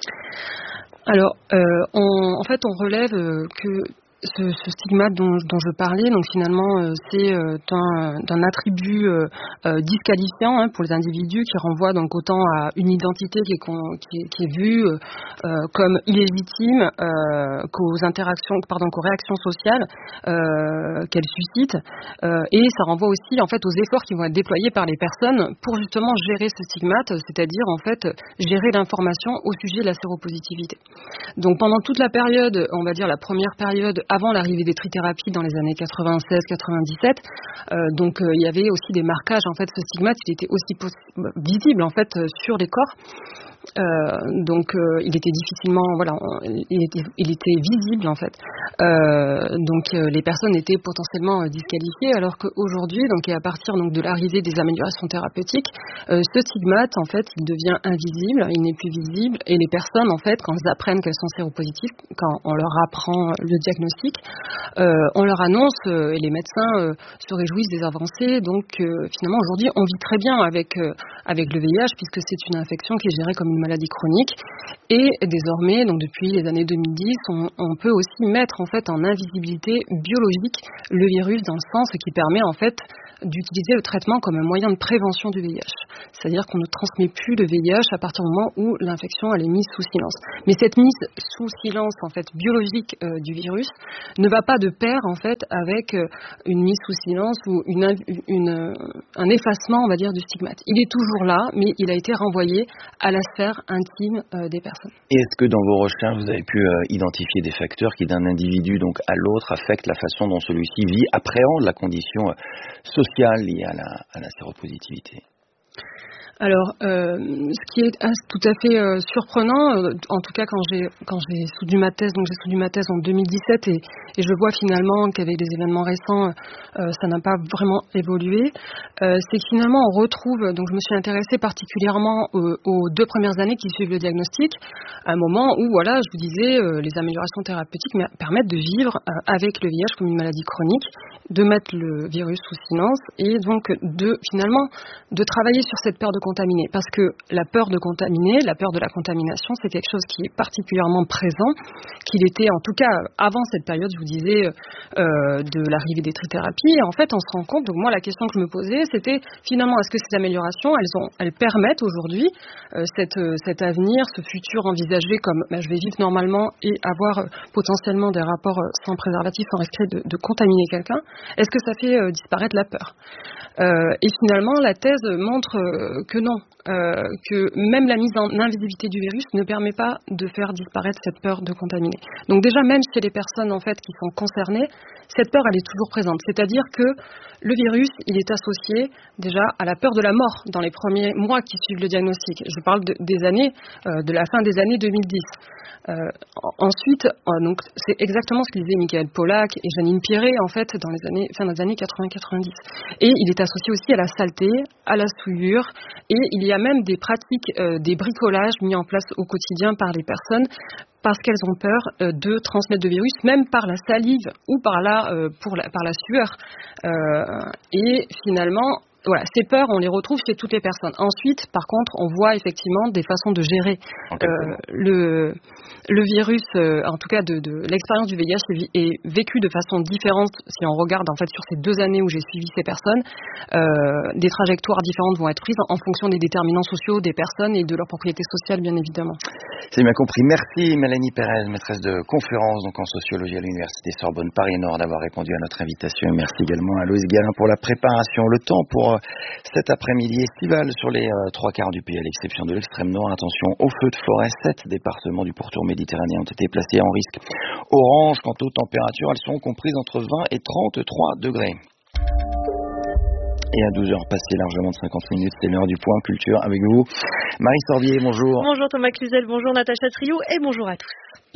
Alors, euh, on, en fait, on relève euh, que ce, ce stigmate dont, dont je parlais, donc finalement, euh, c'est euh, d'un, d'un attribut euh, euh, disqualifiant hein, pour les individus qui renvoie donc autant à une identité qui est, qui est, qui est vue euh, euh, comme illégitime euh, qu'aux interactions, pardon, qu'aux réactions sociales euh, qu'elle suscite, euh, et ça renvoie aussi en fait aux efforts qui vont être déployés par les personnes pour justement gérer ce stigmate, c'est-à-dire en fait gérer l'information au sujet de la séropositivité. Donc pendant toute la période, on va dire la première période avant l'arrivée des trithérapies dans les années quatre-vingt-seize quatre-vingt-dix-sept, Euh, donc euh, il y avait aussi des marquages. En fait, ce stigmate, il était aussi visible en fait euh, sur les corps. Euh, donc euh, il était difficilement, voilà, il était, il était visible en fait. Euh, donc euh, les personnes étaient potentiellement euh, disqualifiées, alors qu'aujourd'hui, donc et à partir donc de l'arrivée des améliorations thérapeutiques, euh, ce stigmate en fait, il devient invisible, il n'est plus visible, et les personnes en fait, quand elles apprennent qu'elles sont séropositives, quand on leur apprend le diagnostic, euh, on leur annonce euh, et les médecins euh, se réjouissent des avancées. Donc euh, finalement aujourd'hui, on vit très bien avec euh, avec le V I H puisque c'est une infection qui est gérée comme une maladie chronique, et désormais, donc depuis les années deux mille dix, on, on peut aussi mettre en fait en invisibilité biologique le virus, dans le sens qui permet en fait d'utiliser le traitement comme un moyen de prévention du V I H. C'est-à-dire qu'on ne transmet plus le V I H à partir du moment où l'infection elle est mise sous silence. Mais cette mise sous silence en fait biologique euh, du virus ne va pas de pair en fait avec euh, une mise sous silence ou une, une, euh, un effacement, on va dire, du stigmate. Il est toujours là, mais il a été renvoyé à la sphère intime euh, des personnes. Et est-ce que dans vos recherches, vous avez pu euh, identifier des facteurs qui, d'un individu donc à l'autre, affectent la façon dont celui-ci vit, appréhende la condition euh, sociale liée à la, à la séropositivité? Alors, euh, ce qui est tout à fait euh, surprenant, euh, en tout cas quand j'ai quand j'ai soutenu ma thèse, donc j'ai soutenu ma thèse en deux mille dix-sept et, et je vois finalement qu'avec des événements récents, euh, ça n'a pas vraiment évolué. Euh, c'est que finalement on retrouve, donc je me suis intéressée particulièrement aux, aux deux premières années qui suivent le diagnostic, à un moment où voilà, je vous disais, euh, les améliorations thérapeutiques permettent de vivre euh, avec le V I H comme une maladie chronique, de mettre le virus sous silence et donc de finalement de travailler sur cette peur de contaminer, parce que la peur de contaminer, la peur de la contamination, c'est quelque chose qui est particulièrement présent, qu'il était en tout cas avant cette période, je vous disais, euh, de l'arrivée des trithérapies. Et en fait, on se rend compte, donc moi la question que je me posais, c'était finalement, est-ce que ces améliorations, elles, ont, elles permettent aujourd'hui euh, cette, euh, cet avenir, ce futur envisagé comme bah, je vais vivre normalement et avoir euh, potentiellement des rapports euh, sans préservatif, sans risquer de, de contaminer quelqu'un. Est-ce que ça fait euh, disparaître la peur? Euh, et finalement, la thèse montre euh, que non, euh, que même la mise en invisibilité du virus ne permet pas de faire disparaître cette peur de contaminer. Donc déjà, même chez les personnes en fait qui sont concernées, cette peur elle est toujours présente. C'est-à-dire que le virus, il est associé déjà à la peur de la mort dans les premiers mois qui suivent le diagnostic. Je parle de, des années, euh, de la fin des années deux mille dix. Euh, ensuite, euh, donc c'est exactement ce que disaient Michael Pollack et Janine Piré en fait dans les années, fin des années quatre-vingts quatre-vingt-dix. Et il est associé aussi à la saleté, à la souillure, et il y a même des pratiques, euh, des bricolages mis en place au quotidien par les personnes parce qu'elles ont peur euh, de transmettre le virus, même par la salive ou par la, euh, pour la, par la sueur. Euh, et finalement, voilà, ces peurs, on les retrouve chez toutes les personnes. Ensuite, par contre, on voit effectivement des façons de gérer euh, le, le virus, euh, en tout cas de, de l'expérience du V I H est, est vécue de façon différente si on regarde en fait sur ces deux années où j'ai suivi ces personnes. Euh, des trajectoires différentes vont être prises en, en fonction des déterminants sociaux des personnes et de leurs propriétés sociales, bien évidemment. C'est bien compris. Merci Mélanie Pérez, maîtresse de conférence donc en sociologie à l'Université Sorbonne Paris-Nord, d'avoir répondu à notre invitation. Et merci également à Loïs Galin pour la préparation. Le temps pour cet après-midi estival sur les euh, trois quarts du pays, à l'exception de l'extrême nord. Attention aux feux de forêt. Sept départements du pourtour méditerranéen ont été placés en risque orange. Quant aux températures, elles sont comprises entre vingt et trente-trois degrés. Et à douze heures passées largement de cinquante minutes, c'est l'heure du point culture avec vous. Marie Sorbier, bonjour. Bonjour Thomas Cluzel, bonjour Natacha Trio et bonjour à tous.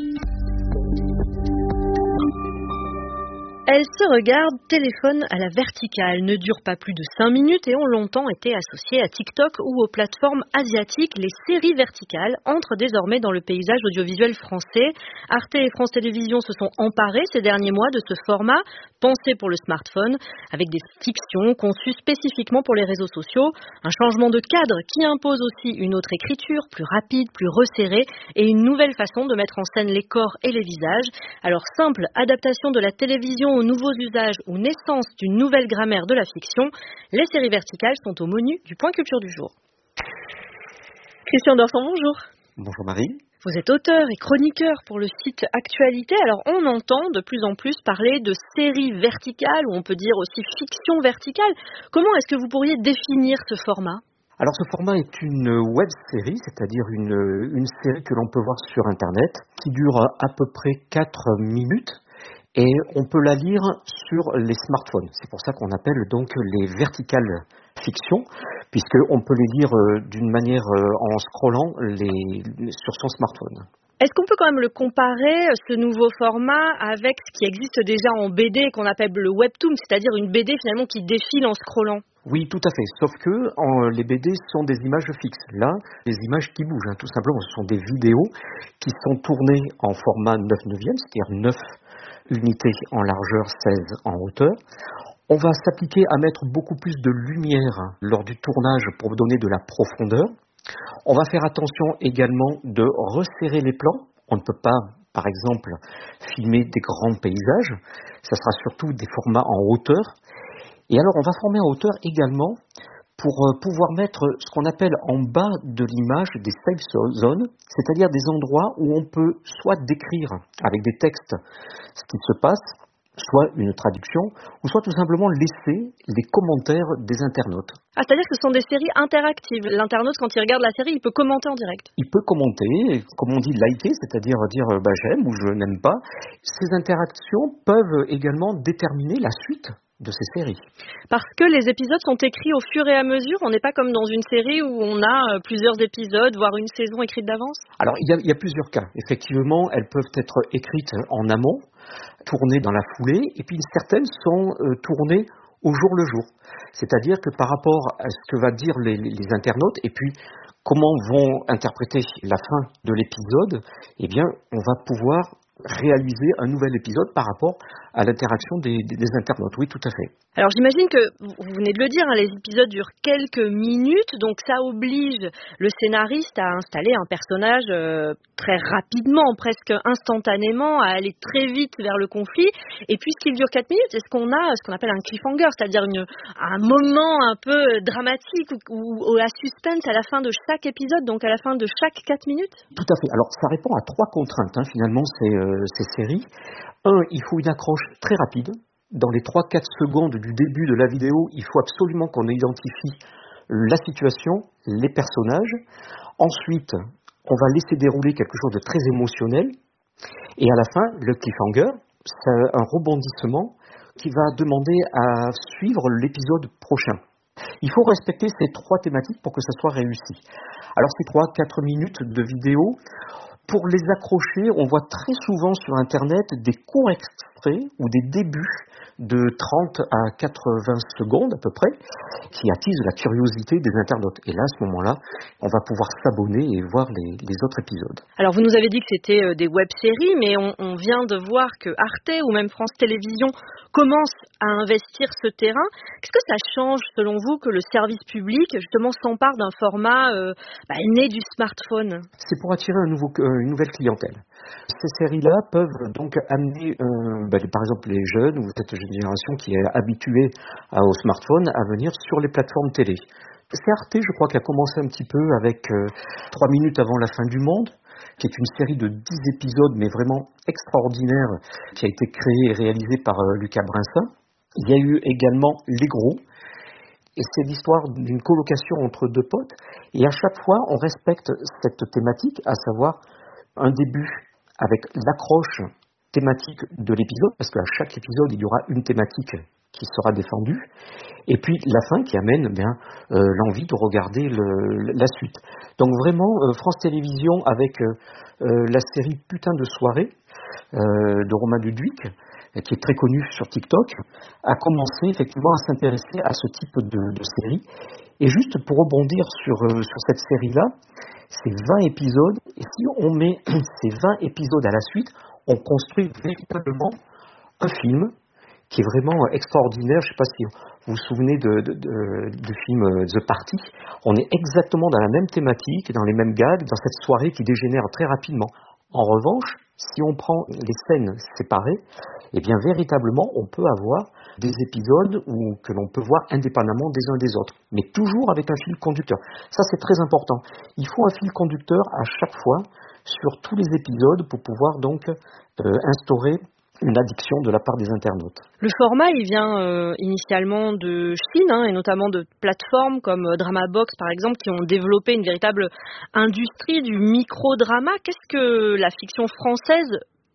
Elle se regarde, téléphone à la verticale, ne dure pas plus de cinq minutes et ont longtemps été associées à TikTok ou aux plateformes asiatiques. Les séries verticales entrent désormais dans le paysage audiovisuel français. Arte et France Télévisions se sont emparés ces derniers mois de ce format, pensé pour le smartphone, avec des fictions conçues spécifiquement pour les réseaux sociaux. Un changement de cadre qui impose aussi une autre écriture, plus rapide, plus resserrée, et une nouvelle façon de mettre en scène les corps et les visages. Alors, simple adaptation de la télévision aux nouveaux usages ou naissance d'une nouvelle grammaire de la fiction, les séries verticales sont au menu du point culture du jour. Christian Dorson, bonjour. Bonjour Marie. Vous êtes auteur et chroniqueur pour le site Actualité. Alors on entend de plus en plus parler de séries verticales, ou on peut dire aussi fiction verticale. Comment est-ce que vous pourriez définir ce format ? Alors ce format est une web-série, c'est-à-dire une, une série que l'on peut voir sur Internet, qui dure à peu près quatre minutes. et on peut la lire sur les smartphones. C'est pour ça qu'on appelle donc les verticales fiction, puisqu'on peut les lire euh, d'une manière euh, en scrollant les, sur son smartphone. Est-ce qu'on peut quand même le comparer, ce nouveau format, avec ce qui existe déjà en B D qu'on appelle le webtoon, c'est-à-dire une B D finalement qui défile en scrollant? Oui, tout à fait. Sauf que en, les B D sont des images fixes. Là, des images qui bougent. Hein. Tout simplement, ce sont des vidéos qui sont tournées en format neuf neuvième, c'est-à-dire neuf unités en largeur, seize en hauteur. On va s'appliquer à mettre beaucoup plus de lumière lors du tournage pour donner de la profondeur. On va faire attention également de resserrer les plans. On ne peut pas, par exemple, filmer des grands paysages. Ça sera surtout des formats en hauteur. Et alors, on va former en hauteur également pour pouvoir mettre ce qu'on appelle en bas de l'image des safe zones, c'est-à-dire des endroits où on peut soit décrire avec des textes ce qui se passe, soit une traduction, ou soit tout simplement laisser les commentaires des internautes. Ah, c'est-à-dire que ce sont des séries interactives. L'internaute, quand il regarde la série, il peut commenter en direct. Il peut commenter, comme on dit, liker, c'est-à-dire dire bah, j'aime ou je n'aime pas. Ces interactions peuvent également déterminer la suite de ces séries. Parce que les épisodes sont écrits au fur et à mesure, on n'est pas comme dans une série où on a plusieurs épisodes, voire une saison écrite d'avance. Alors, il y a, il y a plusieurs cas. Effectivement, elles peuvent être écrites en amont, tournées dans la foulée, et puis certaines sont euh, tournées au jour le jour. C'est-à-dire que par rapport à ce que va dire les, les, les internautes, et puis comment vont interpréter la fin de l'épisode, eh bien, on va pouvoir réaliser un nouvel épisode par rapport à l'interaction des, des, des internautes. Oui, tout à fait. Alors j'imagine que, vous venez de le dire, hein, les épisodes durent quelques minutes, donc ça oblige le scénariste à installer un personnage euh, très rapidement, presque instantanément, à aller très vite vers le conflit. Et puisqu'il dure quatre minutes, est-ce qu'on a ce qu'on appelle un cliffhanger, c'est-à-dire une, un moment un peu dramatique ou, ou, ou la suspense à la fin de chaque épisode, donc à la fin de chaque quatre minutes? Tout à fait. Alors ça répond à trois contraintes, hein, finalement, ces, euh, ces séries. Un, il faut une accroche très rapide. Dans les trois à quatre secondes du début de la vidéo, il faut absolument qu'on identifie la situation, les personnages. Ensuite, on va laisser dérouler quelque chose de très émotionnel. Et à la fin, le cliffhanger, c'est un rebondissement qui va demander à suivre l'épisode prochain. Il faut respecter ces trois thématiques pour que ça soit réussi. Alors ces trois à quatre minutes de vidéo, pour les accrocher, on voit très souvent sur Internet des courts extraits ou des débuts de trente à quatre-vingts secondes à peu près, qui attisent la curiosité des internautes. Et là, à ce moment-là, on va pouvoir s'abonner et voir les, les autres épisodes. Alors, vous nous avez dit que c'était des web-séries, mais on, on vient de voir que Arte ou même France Télévisions commencent à investir ce terrain. Qu'est-ce que ça change, selon vous, que le service public, justement, s'empare d'un format euh, bah, né du smartphone? C'est pour attirer un nouveau, euh, une nouvelle clientèle. Ces séries-là peuvent donc amener, euh, bah, par exemple, les jeunes ou cette génération qui est habituée à, au smartphone à venir sur les plateformes télé. C'est Arte, je crois, qui a commencé un petit peu avec euh, trois minutes avant la fin du monde, qui est une série de dix épisodes, mais vraiment extraordinaire, qui a été créée et réalisée par euh, Lucas Brinsin. Il y a eu également Les Gros, et c'est l'histoire d'une colocation entre deux potes, et à chaque fois, on respecte cette thématique, à savoir un début avec l'accroche thématique de l'épisode, parce qu'à chaque épisode, il y aura une thématique qui sera défendue, et puis la fin qui amène bien euh, l'envie de regarder le, la suite. Donc vraiment, euh, France Télévisions, avec euh, euh, la série Putain de soirée euh, de Romain Duduic, qui est très connu sur TikTok, a commencé effectivement à s'intéresser à ce type de, de série. Et juste pour rebondir sur, euh, sur cette série-là, c'est vingt épisodes, et si on met ces vingt épisodes à la suite, on construit véritablement un film qui est vraiment extraordinaire. Je ne sais pas si vous vous souvenez de, de, de, du film The Party. On est exactement dans la même thématique, dans les mêmes gags, dans cette soirée qui dégénère très rapidement. En revanche, si on prend les scènes séparées, eh bien véritablement, on peut avoir des épisodes où, que l'on peut voir indépendamment des uns des autres, mais toujours avec un fil conducteur. Ça, c'est très important. Il faut un fil conducteur à chaque fois sur tous les épisodes pour pouvoir donc euh, instaurer une addiction de la part des internautes. Le format, il vient euh, initialement de Chine, hein, et notamment de plateformes comme Dramabox, par exemple, qui ont développé une véritable industrie du micro-drama. Qu'est-ce que la fiction française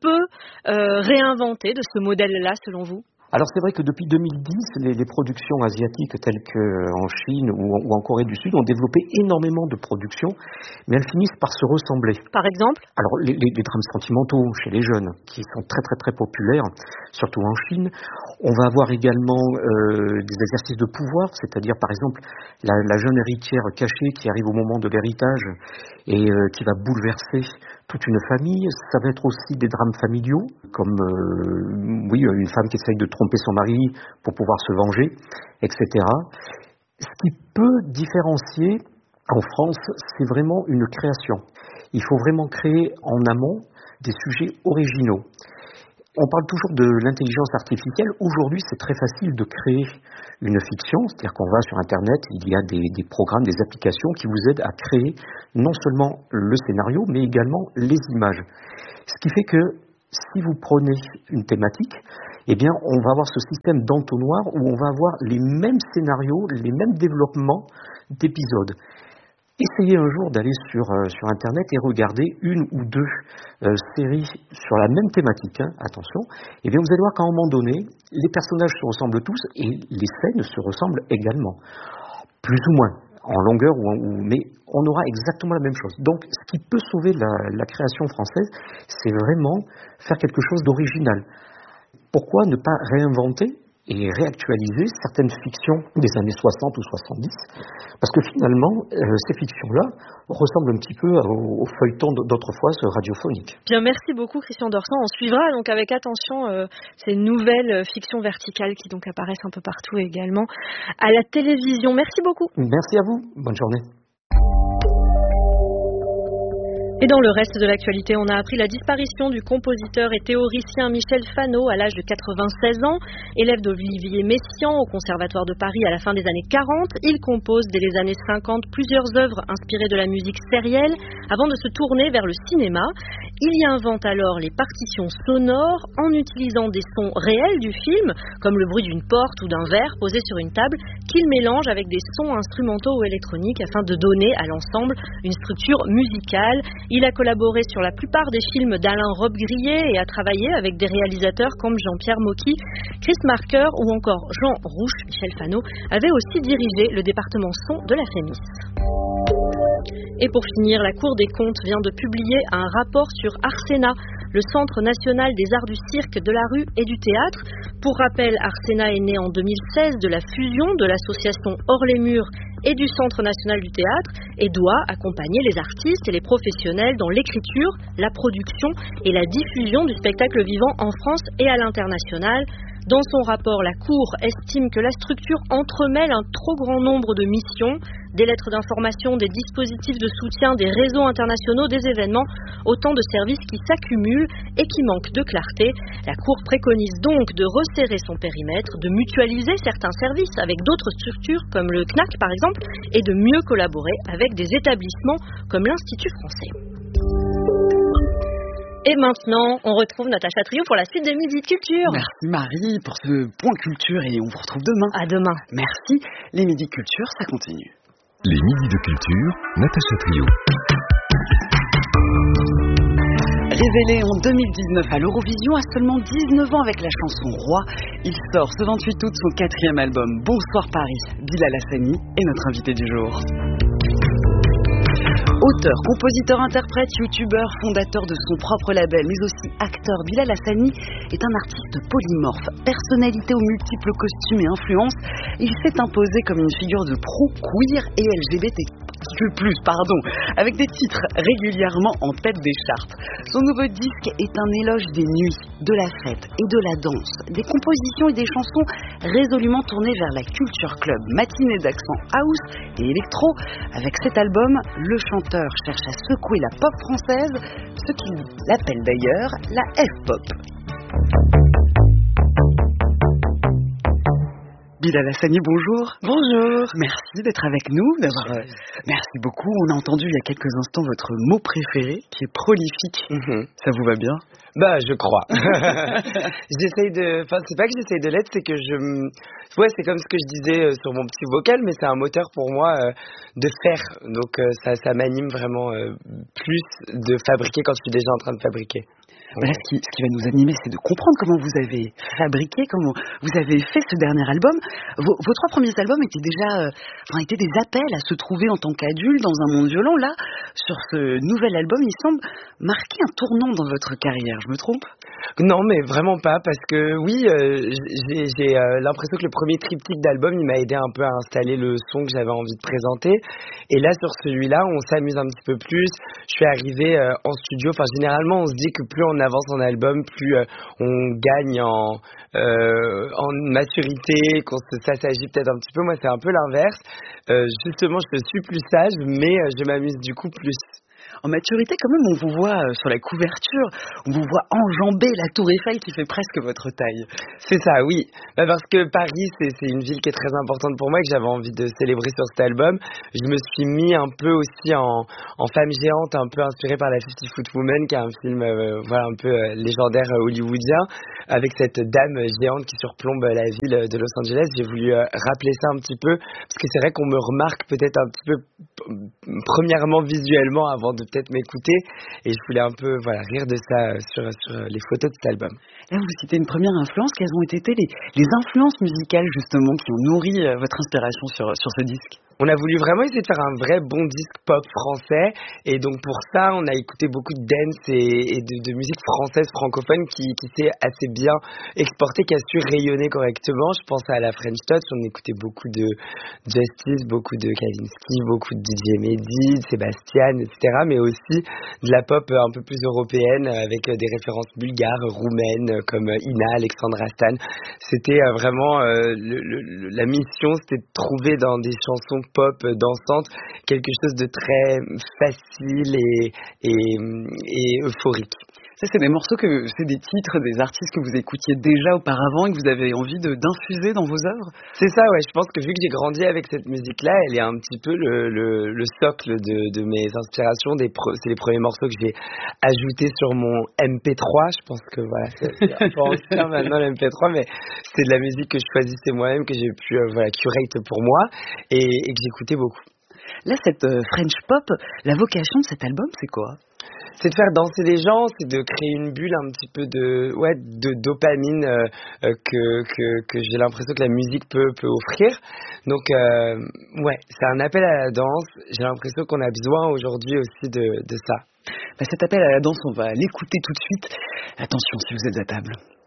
peut euh, réinventer de ce modèle-là, selon vous ? Alors c'est vrai que depuis deux mille dix, les, les productions asiatiques telles qu'en Chine ou, ou en Corée du Sud ont développé énormément de productions, mais elles finissent par se ressembler. Par exemple ? Alors les, les, les drames sentimentaux chez les jeunes, qui sont très très très populaires, surtout en Chine. On va avoir également euh, des exercices de pouvoir, c'est-à-dire par exemple la, la jeune héritière cachée qui arrive au moment de l'héritage et euh, qui va bouleverser toute une famille. Ça va être aussi des drames familiaux, comme euh, oui, une femme qui essaye de tromper son mari pour pouvoir se venger, et cetera. Ce qui peut différencier en France, c'est vraiment une création. Il faut vraiment créer en amont des sujets originaux. On parle toujours de l'intelligence artificielle. Aujourd'hui, c'est très facile de créer une fiction, c'est-à-dire qu'on va sur Internet, il y a des, des programmes, des applications qui vous aident à créer non seulement le scénario, mais également les images. Ce qui fait que si vous prenez une thématique, eh bien, on va avoir ce système d'entonnoir où on va avoir les mêmes scénarios, les mêmes développements d'épisodes. Essayez un jour d'aller sur, euh, sur Internet et regarder une ou deux euh, séries sur la même thématique, hein, attention, et bien vous allez voir qu'à un moment donné, les personnages se ressemblent tous et les scènes se ressemblent également, plus ou moins, en longueur, ou, ou, mais on aura exactement la même chose. Donc ce qui peut sauver la, la création française, c'est vraiment faire quelque chose d'original. Pourquoi ne pas réinventer et réactualiser certaines fictions des années soixante ou soixante-dix, parce que finalement, euh, ces fictions-là ressemblent un petit peu au, au feuilleton d'autrefois radiophonique. Bien, merci beaucoup Christian Dorsan. On suivra donc avec attention euh, ces nouvelles fictions verticales qui donc apparaissent un peu partout également à la télévision. Merci beaucoup. Merci à vous. Bonne journée. Et dans le reste de l'actualité, on a appris la disparition du compositeur et théoricien Michel Fano à l'âge de quatre-vingt-seize ans. Élève d'Olivier Messiaen au Conservatoire de Paris à la fin des années quarante, il compose dès les années cinquante plusieurs œuvres inspirées de la musique sérielle avant de se tourner vers le cinéma. Il y invente alors les partitions sonores en utilisant des sons réels du film, comme le bruit d'une porte ou d'un verre posé sur une table, qu'il mélange avec des sons instrumentaux ou électroniques afin de donner à l'ensemble une structure musicale. Il a collaboré sur la plupart des films d'Alain Robbe-Grillet et a travaillé avec des réalisateurs comme Jean-Pierre Mocky, Chris Marker ou encore Jean Rouch. Michel Fano avait aussi dirigé le département son de la Fémis. Et pour finir, la Cour des comptes vient de publier un rapport sur Arsena, le Centre national des arts du cirque, de la rue et du théâtre. Pour rappel, Arsena est né en deux mille seize de la fusion de l'association Hors les Murs et du Centre national du théâtre et doit accompagner les artistes et les professionnels dans l'écriture, la production et la diffusion du spectacle vivant en France et à l'international. Dans son rapport, la Cour estime que la structure entremêle un trop grand nombre de missions, des lettres d'information, des dispositifs de soutien, des réseaux internationaux, des événements, autant de services qui s'accumulent et qui manquent de clarté. La Cour préconise donc de resserrer son périmètre, de mutualiser certains services avec d'autres structures comme le C N A C par exemple, et de mieux collaborer avec des établissements comme l'Institut français. Et maintenant, on retrouve Natacha Trio pour la suite de Midi Culture. Merci Marie pour ce point culture et on vous retrouve demain. À demain. Merci. Les Midi Culture, ça continue. Les Midis de Culture, Natacha Trio. Révélé en deux mille dix-neuf à l'Eurovision, à seulement dix-neuf ans avec la chanson Roi, il sort ce vingt-huit août son quatrième album Bonsoir Paris. Bilal Hassani est notre invité du jour. Auteur, compositeur, interprète, youtubeur, fondateur de son propre label, mais aussi acteur, Bilal Hassani est un artiste polymorphe, personnalité aux multiples costumes et influences. Il s'est imposé comme une figure de proue, queer et L G B T Q plus, pardon, avec des titres régulièrement en tête des charts. Son nouveau disque est un éloge des nuits, de la fête et de la danse, des compositions et des chansons résolument tournées vers la culture club, matinée d'accent house et électro. Avec cet album, le chanteur cherche à secouer la pop française, ce qu'il appelle d'ailleurs la F-pop. Bilal Hassani, bonjour. Bonjour. Merci d'être avec nous. D'avoir, euh, merci beaucoup. On a entendu il y a quelques instants votre mot préféré, qui est prolifique. Mm-hmm. Ça vous va bien? Bah, je crois. J'essaye de... Enfin, c'est pas que j'essaye de l'être, c'est que je... Ouais, c'est comme ce que je disais sur mon petit vocal, mais c'est un moteur pour moi euh, de faire. Donc, euh, ça, ça m'anime vraiment euh, plus de fabriquer quand je suis déjà en train de fabriquer. Voilà, ce qui, ce qui va nous animer, c'est de comprendre comment vous avez fabriqué, comment vous avez fait ce dernier album. Vos, vos trois premiers albums étaient déjà, euh, enfin, étaient des appels à se trouver en tant qu'adulte dans un monde violent. Là, sur ce nouvel album, il semble marquer un tournant dans votre carrière. Je me trompe ? Non, mais vraiment pas, parce que oui, euh, j'ai, j'ai euh, l'impression que le premier triptyque d'album, il m'a aidé un peu à installer le son que j'avais envie de présenter. Et là, sur celui-là, on s'amuse un petit peu plus. Je suis arrivée euh, en studio. Enfin, généralement, on se dit que plus on avance en album, plus euh, on gagne en, euh, en maturité, qu'on se, ça s'agit peut-être un petit peu. Moi, c'est un peu l'inverse. Euh, justement, je suis plus sage, mais euh, je m'amuse du coup plus. En maturité, quand même, on vous voit euh, sur la couverture, on vous voit enjamber la Tour Eiffel qui fait presque votre taille. C'est ça, oui. Bah parce que Paris, c'est, c'est une ville qui est très importante pour moi et que j'avais envie de célébrer sur cet album. Je me suis mis un peu aussi en, en femme géante, un peu inspirée par la Fifty Foot Woman, qui est un film euh, voilà, un peu euh, légendaire euh, hollywoodien, avec cette dame géante qui surplombe la ville de Los Angeles. J'ai voulu euh, rappeler ça un petit peu, parce que c'est vrai qu'on me remarque peut-être un petit peu, premièrement visuellement, avant de peut-être m'écouter, et je voulais un peu voilà, rire de ça sur, sur les photos de cet album. Là, vous citez une première influence. Quelles ont été les, les influences musicales justement qui ont nourri euh, votre inspiration sur, sur ce disque ? On a voulu vraiment essayer de faire un vrai bon disque pop français, et donc pour ça on a écouté beaucoup de dance et, et de, de musique française francophone qui, qui s'est assez bien exportée, qui a su rayonner correctement. Je pense à la French Touch, on écoutait beaucoup de Justice, beaucoup de Kavinsky, beaucoup de D J Mehdi, de Sébastien, et cetera, mais aussi de la pop un peu plus européenne avec des références bulgares, roumaines comme Ina, Alexandra Stan. C'était vraiment euh, le, le, la mission, c'était de trouver dans des chansons pop dansante quelque chose de très facile et, et, et euphorique. Ça, c'est des morceaux que, c'est des titres, des artistes que vous écoutiez déjà auparavant et que vous avez envie de, d'infuser dans vos œuvres ? C'est ça, ouais. Je pense que vu que j'ai grandi avec cette musique-là, elle est un petit peu le, le, le socle de, de mes inspirations. Des pro, c'est les premiers morceaux que j'ai ajoutés sur mon M P trois. Je pense que voilà, c'est, c'est un peu ancien maintenant le M P trois, mais c'est de la musique que je choisissais moi-même, que j'ai pu euh, voilà, curate pour moi et, et que j'écoutais beaucoup. Là, cette euh, French pop, la vocation de cet album, c'est quoi ? C'est de faire danser les gens, c'est de créer une bulle un petit peu de, ouais, de dopamine euh, euh, que, que, que j'ai l'impression que la musique peut, peut offrir. Donc, euh, ouais, c'est un appel à la danse. J'ai l'impression qu'on a besoin aujourd'hui aussi de, de ça. Bah, cet appel à la danse, on va l'écouter tout de suite. Attention si vous êtes à table.